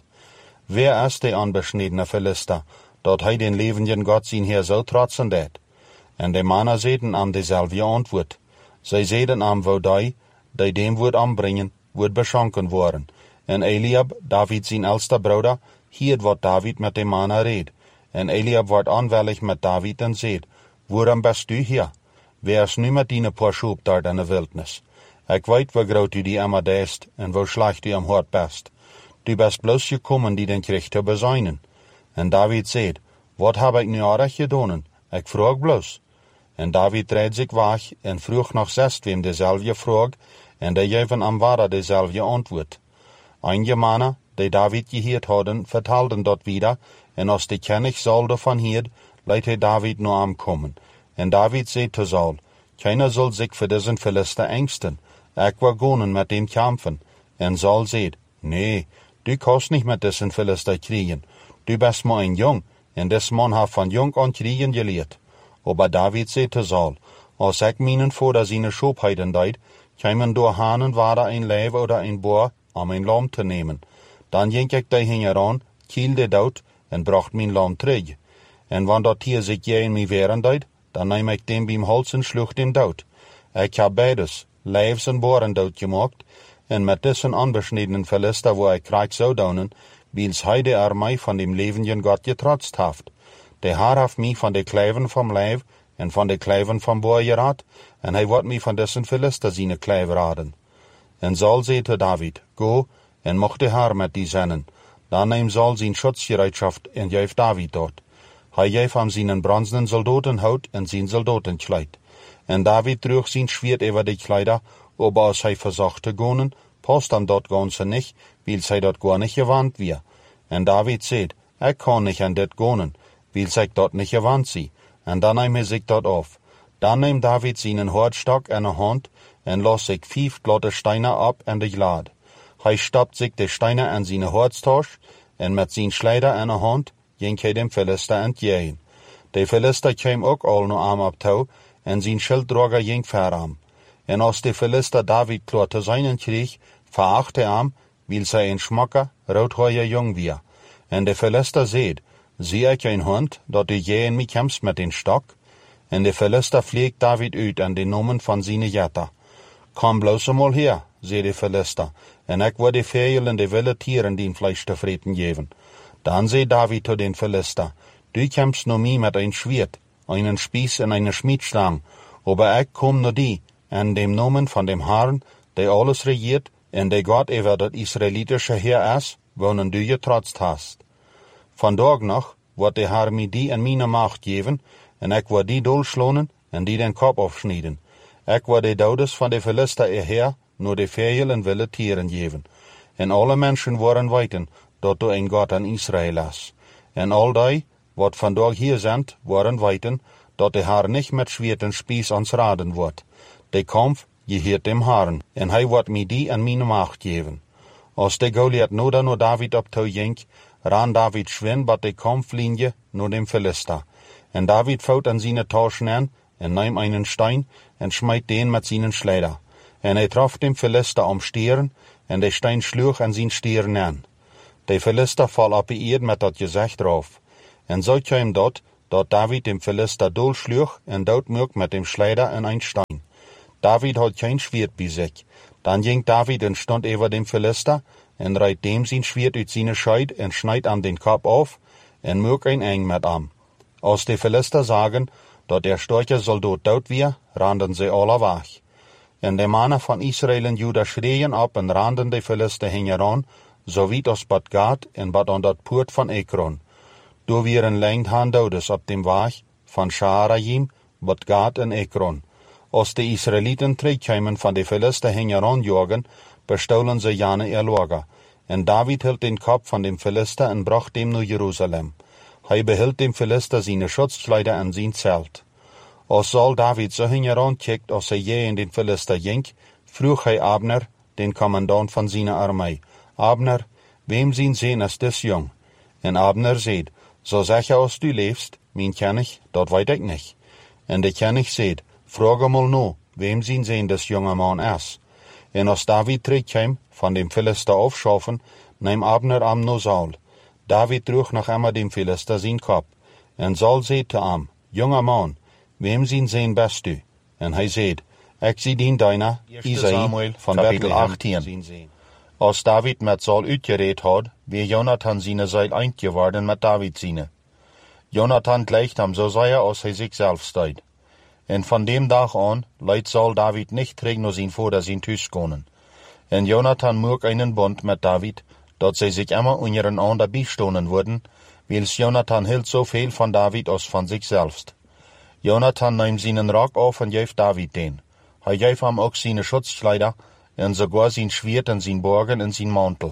Wer is de anbeschnittene Philister, dat hij den levenden Gott zijn Heer zo trotzen deed? En de mannen zeiden am dezelfde antwoord. Zij zeiden am wo die, die dem wordt anbrengen, wordt beschonken worden. En Eliab, David zijn oudste broeder, hield wat David met de mannen reed. En Eliab wordt aanwillig met David en zeid, waarom bist du hier? Wer is nu met die paar schoep daar in de wildnis? Ik weet hoe groot u die immer deest en hoe slecht u am hart best. Du bist bloos gekommen die den Krieg te bezuinen. En David zeid, wat heb ik nu aardig gedaan? Ik vroeg bloos. En David dreid zich weg en vroeg nog zestwem dezelfde vraag, en de geven am vader dezelfde antwoord. Einige mannen, die David gehoord hadden, vertelden dat wieder, en als de König Saul davon hierd, leidt hij David nur am kommen. En David zei zu Saul, keiner soll sich für diesen Philister ängsten, ich will gehen mit dem kämpfen. En Saul zei, nee, du kannst nicht mit diesen Philister kriegen, du bist maar ein Jung, en des Mann hat von jung an kriegen geleerd. Aber David zei zu Saul, als ich meinen Vater seine Schobheiten deed, kämen door Hanen weder ein Leib oder ein Boer, um ein Lamm zu nehmen. Dan ging ich dahin heran, kielde dood, en bracht mijn Lamm terug. En wanneer dat Tier sich je in mij wehren deed, dan neem ik dem beim Hals en sloeg dem dood. Ik heb beides, Leibs en Boeren dood gemaakt, en met diesen anbeschnittenen Philister, wo ik krijg zou daunen, wils hij de armee van dem levenden Gott getrotzt haft. De Haar heeft mij van de kleiven vom Leib en van de kleiven vom Boer geraad, en hij wordt mij van diesen Philister zijn kleiv raden. En Saul zei zu David, go, en mocht de Haar met die zennen. Dan neem Saul zijn schutzgereitschaft en geef David dort. Hij geef hem zijn bronzenen soldatenhout en zijn soldatenkleid. En David droeg zijn schwert over de kleider, aber als hij verzocht te gaan, past hem dat ganze niet, wils hij dat gar niet gewand weer. En David zei, ik kan niet aan dit gaan, wils ik dat niet gewand zie. En dan neem hij zich dat af. Dan neemt David zijn hardstok in de hand en los zich vijf glatte steinen op in de glad. Hij stapt zich de steinen in zijn hardstas en met zijn sleider in de hand ging hij dem Philister entgegen. De Philister kwam ook al no arm op touw en zijn schilddrager ging verarm. En als de Philister David klaar te zijn kreeg, verachte hem, wils hij een schmakker, roodhaarig jong weer. En de Philister zeid, zie ik een hond, dat du je in mij kämpst met den stok? En de Philister vliegt David uit aan de namen van zijn jetter. Kom bloos mal her, zei de Philister, en ik wil de vegel en de wilde tieren die Fleisch te vreten geven. Dan zei David zu den Philister, du kämpfst nur mij met een Schwert, einen Spieß en eine Schmiedstang, aber ik kom nur die, en dem Namen van dem Herrn, der alles regiert, en der Gott over dat israelitische Heer is, wonen du getrotzt hast. Vandaag nog wordt de Herr mij die en mijn macht geven, en ik wil die doolslonen en die den kop afsnijden. Ik wil de dodes van de Philister eher nur de vegel en wilde tieren geven. En alle mensen worden weten, dat du een God aan Israël is. En al die, wat vandaag hier zijn, worden weten, dat de Herr niet met Schwert en Spieß ons raden wordt. De Kampf geheert dem Herrn, en hij wordt mij die en mijn macht geven. Als de Goliath noda nur David op toe ging, ran David schwind bij de Kampflinie nur dem Philister. En David fout an seine Taschen an, en nahm einen Stein, en schmeit den mit seinen Schleider. En hij trof dem Philister am Stieren, en de Stein schlug an sein Stieren an. De Philister fall op die eerd met dat gezicht drauf. En zo kwam dat, dat David dem Philister doodschluch en doodmoek met dem Schleider en een Stein. David had geen Schwert bij zich. Dan ging David en stond over dem Philister en reiht dem zijn Schwert uit zijn Scheid en schneid am den Kopf auf en moek een eng met am. Als de Philister sagen, dat der storche Soldat dood weer, randen ze alle weg. En de mannen van Israël en Juda schreien op en randen de Philister hingeran, zo wiet als bad gaat en bad aan dat poort van Ekron. Door weer een lengd han dodes op dem weg van Shaaraim, bad gaat en Ekron. Als de Israëlieten terugkwamen van de Philister hingeran jagen, bestolen ze jane ihr Lager. En David hield den Kopf van dem Philister en bracht dem naar Jeruzalem. Hij behield dem Philister zijn Schutzkleider en zijn Zelt. Als Saul David zo hingeran kijkt als hij je in den Philister ging, vroeg hij Abner, den commandant van zijn armee. Abner, wem zien zijn is dis jong? En Abner zeid, zo zeg je als du leefst, mijn kennig, dat weet ik niet. En de kennig zeid, vraag hem al nou, wem zien zijn dis jonge man is? En als David terugkwam, van dem Philister afschaffen, neem Abner am no Saul. David droeg nog immer dem Philister zijn kop. En Saul zeid te am, jonge man, wem zien zijn best du? En hij zeid, ik zie dien deiner, Isaïe, van Bethlehem, achttien. Als David met Saul uitgereed had, wie Jonathan zijn zeil eind geworden met David zijn. Jonathan gleicht hem zo zeer als hij zichzelf steid. En van dem dag aan leidt Saul David nicht terug naar zijn vader zijn thuis konen. En Jonathan moek einen Bund met David, dat zij zich immer onder een ander bijstonen worden, wils Jonathan hield zoveel van David als van zichzelf. Jonathan neemt zijn rok af en geeft David den. Hij geeft hem ook zijn Schutzkleider en sogar zijn Schwert en zijn Borgen en zijn Mantel.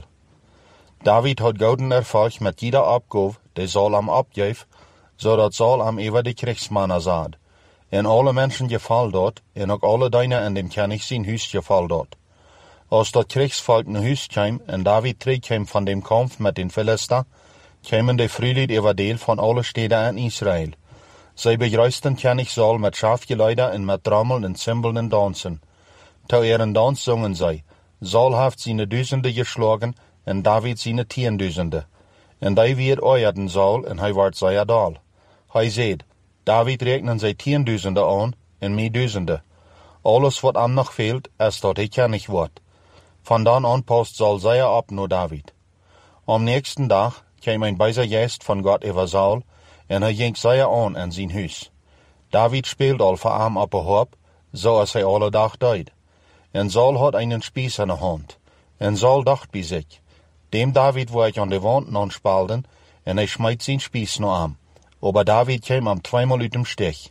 David had gouden erfolg met jeder opgave, die Saul am opgeeft, zodat Saul am over de Kriegsmannen zat. En alle mensen geval dort, en ook alle deiner in dem König zijn huis geval dort. Als dat Kriegsvolk naar huis kwam en David terugkwam van dem Kampf met den Philister, kwamen de Frühlied over deel van alle steden in Israël. Zij begruisten König Saul met schafgeluider en met trommel en cymbalen en dansen. Ter er een dans zongen zij, Saul heeft zijn duizenden geschlagen en David zijn tienduizenden. En die weer oeierden Saul en hij werd zeer dal. Hij zeid, David rekenen zij tienduizenden aan en mij duizenden. Alles wat am nog fehlt, is dat hij König wordt. Van dan aan past Saul zeer op naar David. Am nächsten dag kwam een bijzer geest van God over Saul en hij ging zeer aan in zijn huis. David speelt al voor hem op een hoop, zoals hij alle dag deed. En Saul had einen Spieß in de hand. En Saul dacht bij zich, dem David wil ik aan de wand nanspalden, en hij smijt zijn Spieß naar hem. Aber David kwam am zweimal uit dem Stich.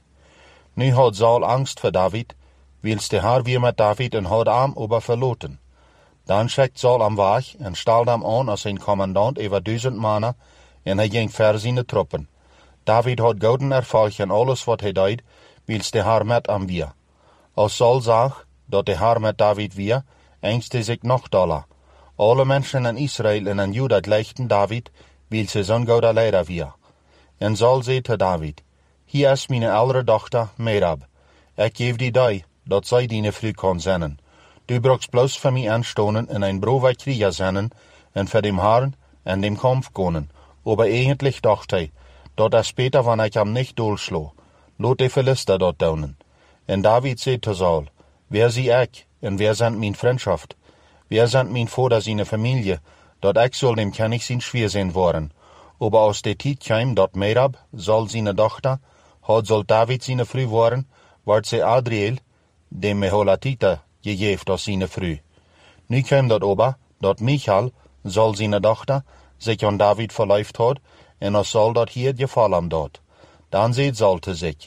Nu had Saul angst voor David, wils de haar weer met David en had hem aber verloten. Dan schickt Saul am weg en stelde hem aan als een commandant over duizend mannen, en hij ging ver zijn troepen. David had gouden erfolg in alles wat hij deed, wils de haar met hem weer. Als Saul zag dat de haar met David weer, engste zich nog doller. Alle mensen in Israël en in Juda gleichten David, wils ze zo'n gouden leider weer. En Saul zei te David, hier is mijn oudere dochter Merab. Ik geef die die, dat zij die vrouw kan zenden. Du brauchst bloß für mich anstonen en ein brover Krieger zenden, en für dem Herrn en dem Kampf konen. Aber eigentlich dacht hij, dat er später, wann ich am nicht doodschlo, lot de Philister dort daunen. En David zei te Saul, wer zie ik, en wer sind mijn Freundschaft? Wer sind mijn Vater seine Familie, dat ik soll dem König sein schwer sein worden? Aber aus der Tijd kwam dat Merab, Saul seine Tochter, had soll David seine Frau worden, ward sie Adriel, dem Meholatiter, gegeven als seine Frau. Nu kwam dat aber, dat Michal, Saul seine Tochter, sich an David verläuft had, en als Saul dat hier gefallen dat. Dan zei Saul te zich,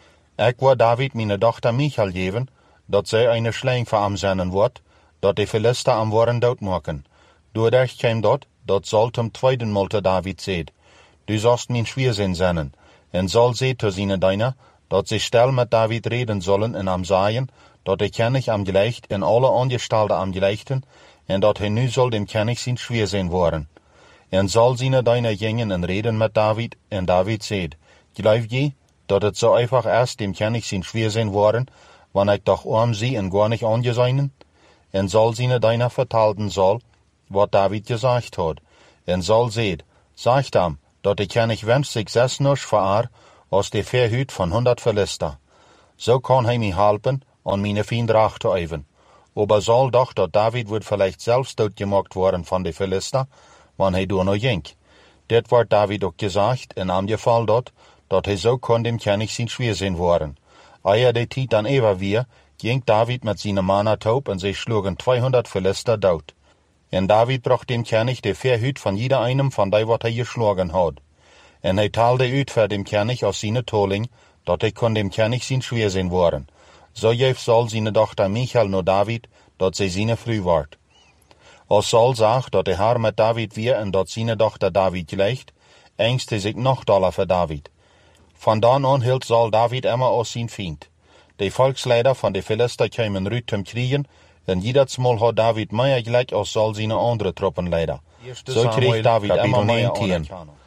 ik wil David mijn dochter Michal geven, dat zij eine Schleing voor hem zenden wordt, dat de Philister am worden doodmaken. Doordat kwam dat, dat Saul zum tweeden Mal te David zeid, du sollst mijn Schwiersinn zenden. En Saul zei te seine Diener, dat ze stel met David reden sollen en am sagen, dat de König am gleicht en alle Angestellten am gleichten, en dat hij nu soll dem König zijn Schwiersinn worden. En Saul seine Diener gingen en reden met David, en David zeid, glaub je, dat het so einfach erst dem König zijn Schwiersinn worden, wann ik doch arm sie en gar nicht angeseinen? En Saul seine Diener vertalten Saul, wat David gesagt hat. en Saul seht, sagt am, dat ik ken ik wens ik zes nus voor als de verhuut van honderd Philister. So kann hij mij helpen, an meine Fiende Rach zu üben. Aber Saul dacht, dat David wird vielleicht selbst doodgemaakt worden van de Philister, wann hij door noch ging. Dit wordt David ook gesagt, in am Geval dat, dat hij so kon dem König zijn Schwiersinn worden. Eier de tijd dan ever weer, ging David mit seinen Manner taub und sie schlugen zweihundert Philister dood. En David bracht dem König de Verhüt von jeder einem von die, wat hij geschlagen had. En hij taalde uit voor dem König aus seine Toling, dat hij kon dem König zijn Schwiersinn worden. So geef Saul seine Tochter Michal no David, dat sie seine Frau ward. Als Saul zag dat de haar met David weer en dat seine Tochter David gleicht, ängste sich noch doller für David. Von dan an hield Saul David immer als sein Feind. De Volksleider von de Philister kwamen ruit zum Kriegen, en jedersmal had David mehr gleich als Saul seine andere Truppenleider. So kreeg David immer mehr Tien.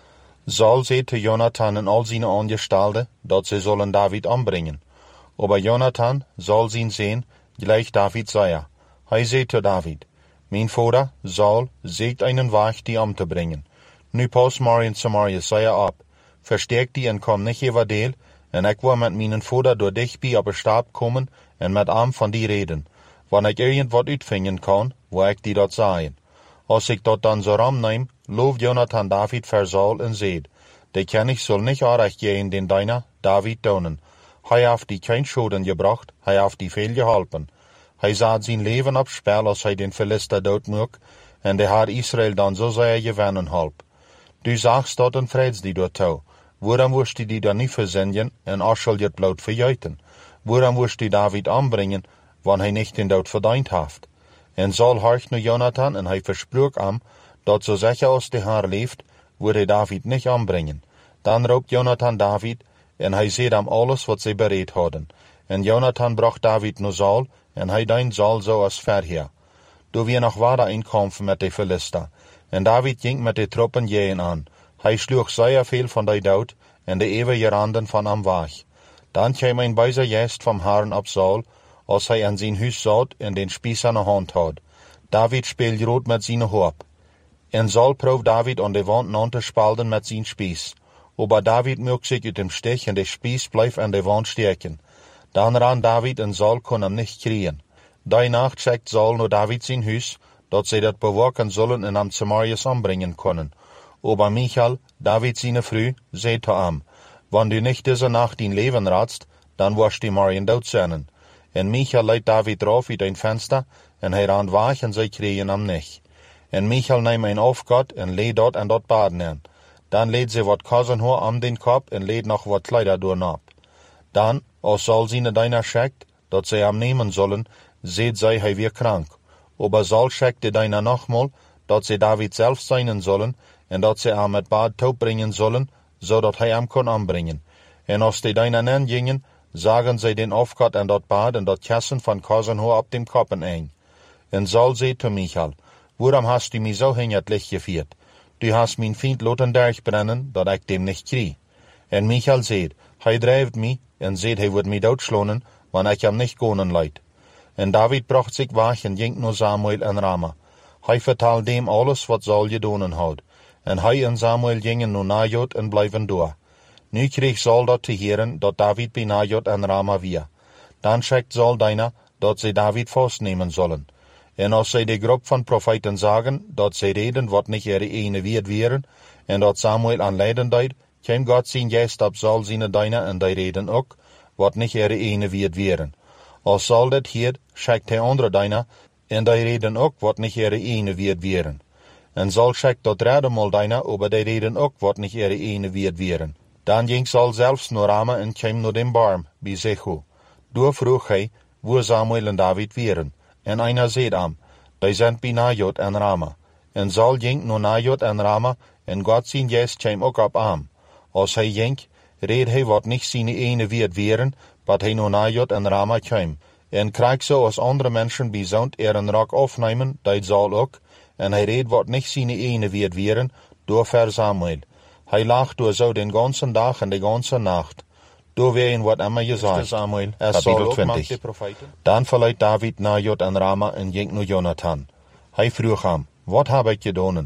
Saul zei te Jonathan en al seine Angestellte, dat sie sollen David umbringen. Aber Jonathan, Saul sein Sohn, gleich David sei. Hij zei te David, mein Vater, Saul, seht einen Weg, die umzubringen. Nu pas maar in Samaria sei ab, verstärk die en kom nicht über deel, en ik wil met mijn Vater door dich bij op een Stab komen en met am van die reden. Wanneer ik irgendwat uitvinden kan, wil ik die dat zeggen. Als ik dat dan zo ram neem, loof Jonathan David voor Saul en zeid, de König soll nicht aanrecht gehen den deiner, David donen. Hij heeft die kein Schoden gebracht, hij heeft die veel geholpen. Hij zat zijn leven op spel als hij den Philister doodmoek, en de haar Israël dan zo zei gewinnen help. Du sagst dat en vreds die door touw. Waarom woest die die dan niet verzenden en Aschel het bloot verjuiten? Waarom woest die David aanbrengen, wanneer hij niet den dood verdiend heeft? En Saul horcht nu Jonathan en hij versprook am, dat zo zeker als de haar leeft, wordt hij David niet aanbrengen. Dan roept Jonathan David, en hij zei am alles wat zij bereid hadden. En Jonathan bracht David naar Saul, en hij deint Saul zo als verheer. Toen weer nog wader inkommen met de Philister. En David ging met de troepen jeen aan. Hij sloeg zeer veel van die dood, en de eeuwige randen van am weg. Dan kwam een bijzer geest vom Herrn op Saul, als hij aan zijn huis zat en den Spies aan de hand had. David speelt rood met zijn hoop. En Saul proeft David aan de wand aan te spalten met zijn Spies. Aber David mögt sich uit dem Stich en de Spieß bleef aan de wand steken. Dan ran David en Saul kon hem nicht kriegen. Die Nacht schickt Saul naar David zijn huis, dat zij dat bewaken zullen en am Samarias umbringen können. Aber Michal, David seine Frau, zei te am, wann du nicht diese Nacht dein Leben ratst, dann wirst du morgen dood zijn. En Michal leidt David drauf uit een Fenster, en hij ran weg en zij kregen hem nicht. En Michal neemt een Aufgat en leed dort en dort baden aan. Dan leed ze wat Kosenhoor am den Kopf en leed nog wat Kleider doornap. Dan, als Saul seine Diener schickt, dat zij hem nemen zullen, seht zij hij weer krank. Aber Saul schickt de Diener nochmal, dat zij David zelf zijn zullen, en dat zij hem met Bad taub bringen zullen, zodat hij hem kon aanbrengen. En als de Diener nen gingen, zagen zij den Aufgat en dat Bad en dat Kissen van Kosenhoor op dem Koppen ein. En Saul zei te Michal, waarom hast du mich so hingertlich geviert? Du hast mein Feind loten durchbrennen, dat ik dem nicht krieg. En Michal seht, hij drijft mich, en seht, hij wird mich doodschlonen, wann ik hem nicht gonen leid. En David bracht sich weg en ging naar Samuel en Rama. Hij vertelde dem alles, wat Saul gedonen had. En hij en Samuel gingen naar Najot en blijven door. Nu kreeg Saul dat te heren, dat David bij Najot en Rama weer. Dan schickt Saul Diener, dat zij David vastnemen zullen. En als zij de groep van profeten zagen, dat zij reden wat niet ihre ene weerd wären, en dat Samuel aan leiden deed, kwam God zijn geest op Saul zijn Diener en die reden ook, wat niet ihre ene weerd wären. Als Saul dat hield, schickt hij andere Diener, en die reden ook wat niet ihre ene weerd wären. En Saul schickt dat derde mal Diener, aber die reden ook wat niet ihre ene weerd wären. Dan ging Saul zelfs naar Rama en kwam naar den Barm, bij Zechu. Door vroeg hij, wo Samuel en David wären. En einer seht am, die sind bij Najot en Rama. En Saul ging naar Najot en Rama, en God zijn geest kwam ook op am. Als hij ging, reed hij wat niet zijn ene weerd wären, wat hij naar Najot en Rama kwam. En kreeg zo als andere mensen bijzond er een rok afnemen, deed Saul ook, en hij reed wat niet zijn ene weerd wären, door ver Samuel. Hij lag door zo den ganzen dag en de ganze nacht. Door weer wat immer gesagt. Samuel, Kapitel twintig. Dan verleiht David Najot en Rama en ging naar Jonathan. Hij vroeg hem, wat heb ik gedaan?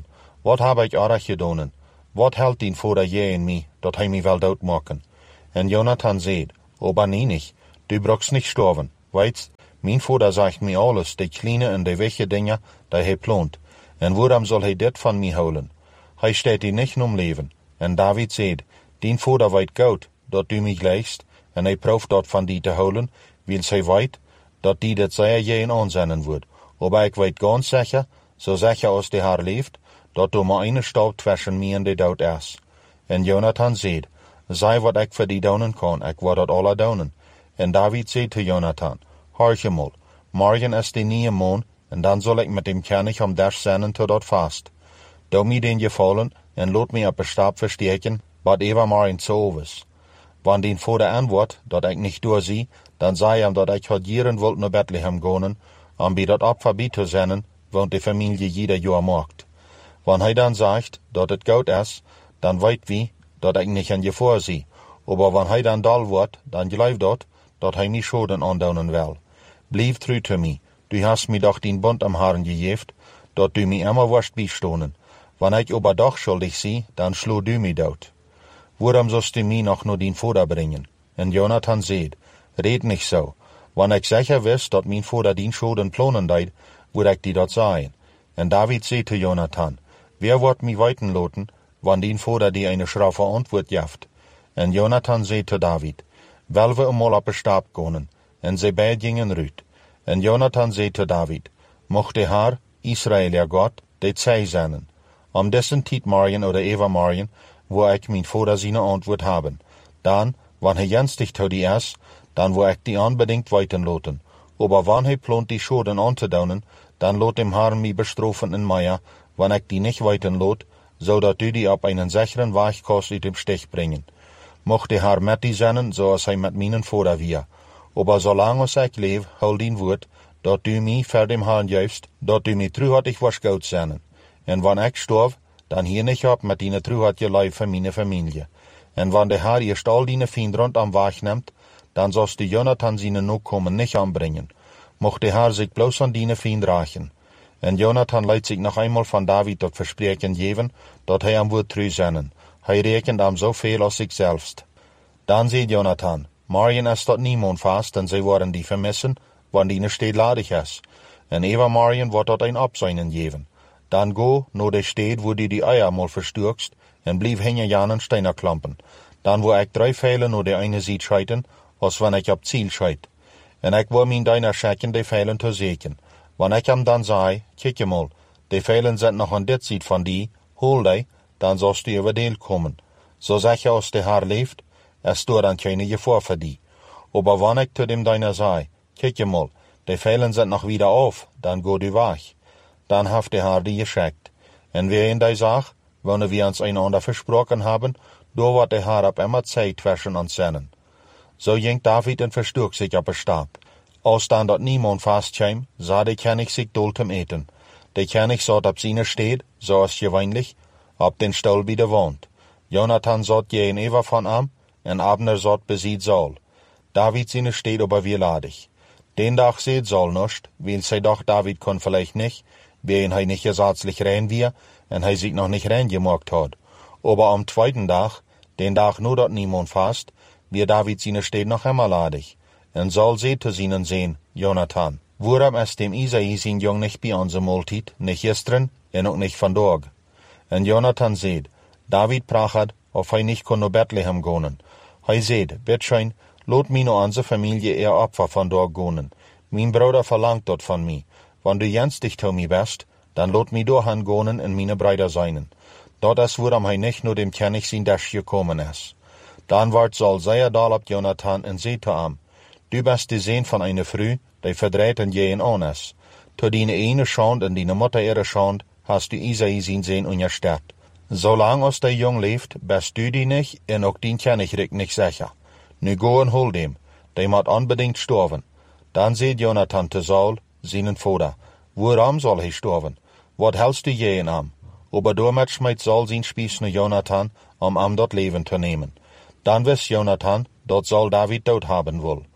Wat heb ik aardig gedaan? Wat hält din vader je in mij, dat hij mij wel doodmaken? En Jonathan zei, aber nee nicht, du brauchst nicht sterben, weit's, mein vader sagt mir alles, die kleine en die welche Dinge, die hij plant. En waarom soll hij dit van mij houden? Hij steht die nicht om leven. En David zei, din vader weet goed, dat du mij gleichst, en hij prooft dat van die te houden, weil zij weet, dat die dit zeer je in aanzennen wordt. Aber ik weet ganz sicher, so sicher als die haar leeft, dat du maar eine Staub tussen mij en die dood is. En Jonathan zei, zei wat ik voor die doen kan, ik word dat alle doen. En David zei te Jonathan, hoorje mal, morgen is die nieuwe maan, en dan zal ik met dem König om des zenden tot dat vast. Doe mij den gevallen, en laat mij op een Stab versteken, wat ever maar in zo is. Wann den vader antwoordt, dat ik niet doorzie, dan zei hem dat ik had jaren wilt naar Bethlehem gaan, om bij dat Opfer bij te zenden, want die familie jeder jaar maakt. Wann hij dan zegt, dat het goed is, dan weet wie, dat ik niet in gevaar zie. Aber wann hij dan dal wordt, dan geloof dat, dat hij mij schoden aandoen wil. Blijf trouw te mij, du hast mij doch den Bund am Haaren gegeven, dat du mij immer wirst bijstonen. Wann ik aber doch schuldig zie, dan slo du mij dood. Waarom sollst du mij noch nur den vader brengen? En Jonathan zei, red nicht so. Wann ik sicher wist, dat mijn vader den schoden plannen deed, would ik die dat zeggen. En David zei te Jonathan, wer wordt mij weiten laten, wann den vader die eine schraffe antwoord jaft? En Jonathan zei te David, wel we eenmaal op een Stab gaan. En zij beid gingen uit. En Jonathan zei te David, mocht de Haar, Israël ja God, dit zij zijn. Om dessen tijd morgen oder even morgen, wo ik mijn vader zijn antwoord hebben. Dan, wann hij jenstig tot die is, dan wo ik die unbedingt weiten laten. Aber wann hij plant die schoden aan te doen, dan laat dem Herrn mij bestrafen in Meier, wann ik die nicht weiten laat, zodat du die op einen sicheren Weg kannst uit dem Stich brengen. Mocht de Herr met die zijn, zoals hij met mijn vader weer. Aber solange als ik leef, hou dien woord, dat du mij voor dem Herrn geefst, dat du mij truhartig was goed zijn. En wann ik sterf, dan hier nicht op met die truhartige lijf van mijn familie. En wann de Herr eerst al die vrienden rondom wegneemt, dan zost du Jonathan zijn Nachkommen nicht anbringen. Mocht de Herr sich bloß an die vriend rachen. En Jonathan leidt zich nog eenmaal van David dat verspreken geven, dat hij hem wordt trouw zijn. Hij rekent hem zoveel als zich zelfst. Dan zei Jonathan, morgen is dat niemand vast, en zij worden die vermissen, wann die steed ladig is. En even morgen wordt dat een opzijnen geven. Dan go naar de stad, wo die die eier mal versturkst, en blijf hingen jan en steiner klampen. Dan wo ik drie veilen naar de eine ziet scheiten, als wann ik op ziel scheit. En ik wil mijn deiner schecken de veilen te zeken. Wann ik hem dan zei, kijk je mal, de veilen zijn nog aan dit ziet van die, hol die, dan zost du over deel komen. Zo zeg je als de Herr leeft, es door dan keine gevaar voor die. Aber wann ik te dem deiner zei, kijk je mal, de veilen zijn nog wieder auf, dan go du weg. Dan heeft de Herr die geschickt. En wer in die zag, wanneer wir uns einander versprochen haben, door wordt de Herr op immer Zeit zwischen uns senden. So ging David en versturk sich op een Stab. Als dan dat niemand vastkwam, sah de König sich doltem eten. De König zat op zijn steed, zoals gewöhnlich, op den Stuhl bij de wand. Jonathan zat je een Eva van hem, en Abner zat beziet Saul. David zijn steed aber weer ladig. Den dag seht Saul nicht, weil zij doch David kon vielleicht nicht, wen hij nicht gesetzlich rein wir, en hij sich noch nicht rein gemacht hat. Aber am zweiten Tag, den Tag nur dat niemand fast, wir David seine steht noch immer ladig. En Saul seht zu seinen sehen, Jonathan, waarom is dem Isai sein Jung nicht bei unserer Multit, nicht gestern, en auch nicht van Dag? En Jonathan seht, David prachat, of hij nicht kon naar Bethlehem gaan. Hij seht, bitteschön, laat mij naar onze familie eher Opfer van Dag gaan. Mijn Bruder verlangt dat van mij. Wann du jenstig zu mir bist, dann laat mij doorgaan gaan en meine Brüder seinen. Dat is waarom hij nicht nur dem König sein Dash gekommen is. Dan wordt Saul sehr dal op Jonathan en zei te hem, du bist de Seen van eine Frau, die verdreiten je in aan is. To die ene schand en die Mutter ihre schand, hast du Isai zijn Seen unterstützt. Zolang als der Jung leeft, bist du die nicht, en ook dien König nicht sicher. Nu go en hol dem, die moet unbedingt sterven. Dan zei Jonathan te Saul, seinen Vater, waarom soll hij sterven? Wat hältst du je in hem? Aber damit schmeidt Saul sein Spieß naar Jonathan, um ihm dat Leben zu nehmen. Dan wist Jonathan, dat Saul David dood haben will.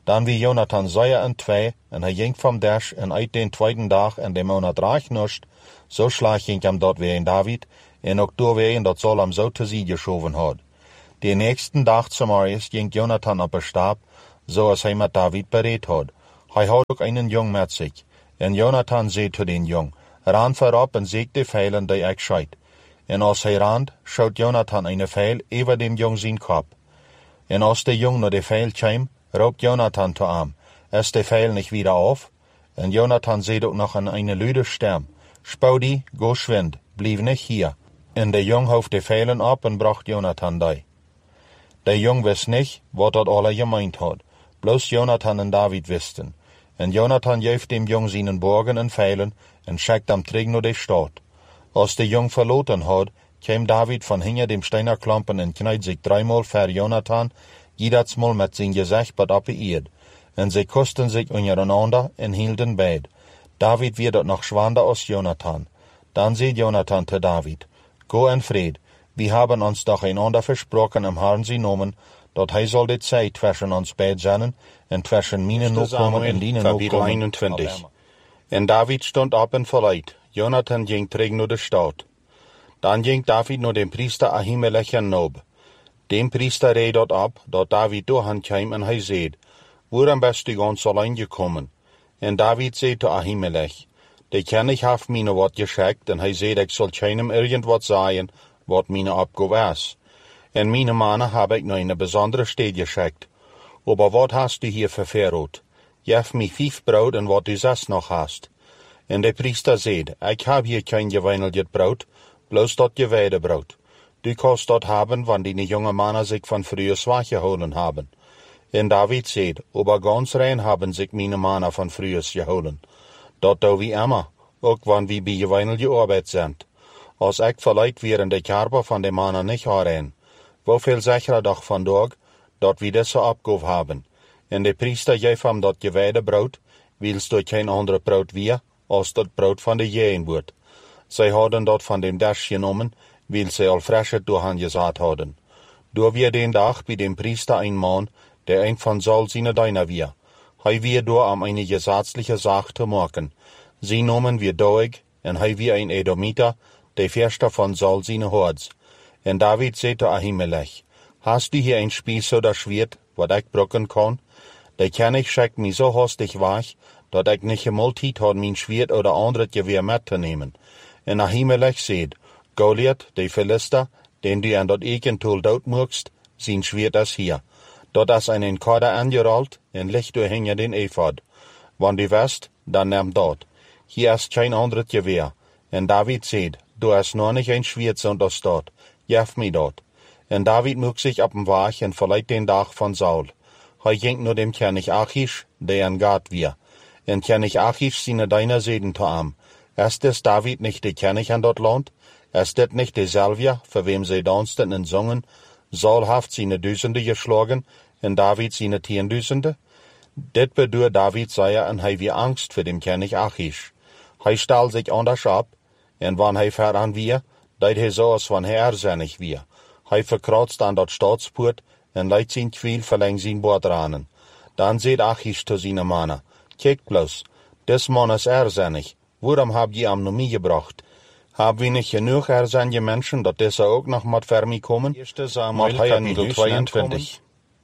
Dan wie Jonathan zeer en twee, en hij ging van Dash, en uit den tweeden dag, en de monat reich nust, zo slag ging hem dat weer in David, en ook doorwegen dat Saul hem zo te zien geschoven had. De nächsten dag Samarias ging Jonathan op een stab, zoals hij met David bereid had. Hij had ook einen jong met zich. En Jonathan zei te den jong, ran voorop en zeek de vijlen die ik scheid. En als hij rand, schoot Jonathan een vijl over dem jong zijn kop. En als de jong naar de vijl kwam, roept Jonathan te hem, is de vijl nicht wieder auf? En Jonathan zei ook nog in eine luide stem, Spaudi, go schwind, blieb nicht hier. En de jong hoofd de vijlen op en bracht Jonathan die. De jong wist niet wat dat alle gemeint had, bloos Jonathan en David wisten. En Jonathan geeft dem jong zijn borgen en vijlen en schickt hem terug naar de stad. Als de jong verloten had, kwam David van hinter dem Steinerklampen en knijt zich dreimal ver Jonathan, jedersmal met zijn gezicht bad op de eerd. En ze kusten zich ondereinander en hielden beid. David weer dat nog schwander als Jonathan. Dan zei Jonathan te David, Go en vrede, we haben ons doch einander versprochen im Herrn sie nomen, dat hij zal dit zij tussen ons beid zijn en tussen mine nokomen en dienen nokomen. eenentwintig. En David stond op en verleidt. Jonathan ging terug naar de stad. Dan ging David naar dem priester Ahimelech en Nob. Dem priester reed dat op, dat David doorheen kwam en hij zei, waarom bist u ons alleen gekomen? En David zei te Ahimelech, de König heeft mine wat geschickt, en hij zei, ik zal keinem irgend zeggen, wat mine opgave is. En mine mannen heb ik naar een besondere stad geschickt. Aber wat hast du hier ververrot? Geef mij vijf brood en wat du zes nog hast. En de priester zei, ik heb hier kein geweinelget brood, bloos dat geweide brood. Du kannst dat hebben, wanneer die jonge mannen zich van früher zwach geholen hebben. En David zei, aber ganz rein haben sich meine mannen van früher geholen. Dat doe wie immer, ook wanneer we bij geweinel gearbeitet sind. Als ik verleidt wären de Kerber van de mannen nicht herein. Woveel zeker doch vandaag, dat we deze opgave hebben. En de priester geeft hem dat geweide brood, wils door geen andere brood weer, als dat brood van de jeen wordt. Zij hadden dat van dem Dash genomen, wils zij al frische doorheen gezaad hadden. Door weer den dag bij dem priester een man, der een van Saul zijn diener weer. Hij weer door om een gesetzliche zaak te maken. Sie nomen weer Doeg, en hij weer een Edomiter, de verste van Saul zijn hords. En David zei te Ahimelech, hast du hier ein Spieß oder Schwert, wat ik brucken kan? De König schickt mich so hastig weg, dat ik nicht einmal Zeit had mein Schwert oder anderes Gewehr mitzunehmen. En Ahimelech zei, Goliath, de Philister, den du an dat Ekentool doodmoegst, zijn Schwert is hier. Dat is in een kader angerollt en ligt door hinger den Ephod. Wanneer du west, dan neem dat. Hier is geen anderes Gewehr. En David zei, du hast noch nicht ein Schwert zonder staat. Geef mij dat. En David moeg zich op een weg en verleidt den dag van Saul. Hij ging naar dem König Achish, der in Gat weer. En König Achish zijn deiner zeden te hem. Ist des David nicht der König an dat land? Ist dit nicht dezelfde, für wem sie dansten en zongen? Saul heeft seine Duizenden geschlagen, en David seine Tienduizenden? Dit bedoel David zeer en hij weer angst voor dem König Achish. Hij stal zich anders op, en wanneer hij veran weer, deed hij zoals van hij erzinnig weer. Hij verkratzt aan dat staatspoort, en leidt zijn kwiel verleng zijn bordranen. Dan zei Achish te zijn mannen, kijk bloos, des man is erzinnig, waarom heb je hem nog meegebracht? Haben wir nicht genug erzinnige Menschen, dat deze ook nog met vermi komen? eerste Samuel kapitel tweeëntwintig.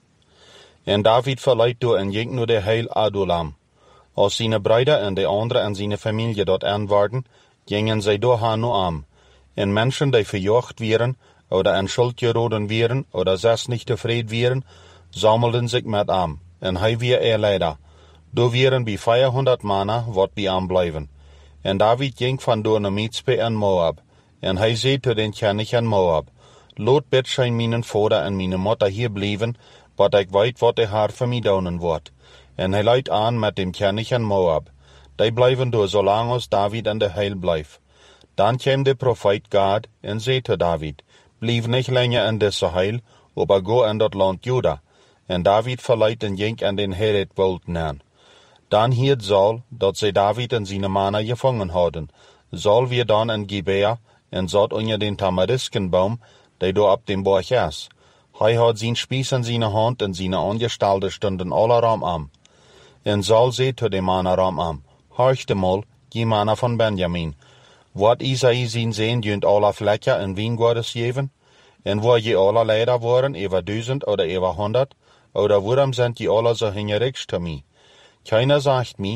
En David verleidt door en ging naar de heil Adulam. Als zijn Brüder en de andere en zijn familie dort aanwaarden, gingen zij door haar naar am. En mensen die verjocht wären, oder in Schuld geroden wären, oder zes nicht tevreden wären, sammelden zich met am. En hij weer er leider. Do wären bij vierhonderd mannen, wat bij am blijven. En David ging van door naar Mizpe en Moab. En hij zei te den König en Moab, Lot bid zijn mijn vader en mijn moeder hier blijven, wat ik weet wat de haar voor mij doen wordt. En hij leidt aan met dem König en Moab. Die blijven door zolang als David en de heil blijft. Dan kwam de profeet Gad en zei te David, blijf niet langer in deze heil, aber go in dat land Juda. En David verleidt en ging aan den Heret-wold aan. Dan hield Saul, dat zij David en zijn mannen gevangen hadden. Saul weer dan in Gibea en zat onder den tamariskenbaum, die door op dem borg is. Hij had zijn Spieß in seine Hand en seine Angestellte stunden alle Raum am. En Saul zei zu dem Mann Raum am, horchte mal, die Männer von Benjamin, wat Isai zijn sehen dient alle Flecker en Wijngoordes geven? En wo je alle leider waren, über duizend oder über hundert, oder warum sind die alle so hingerecht zu mir? Keiner sagt mir,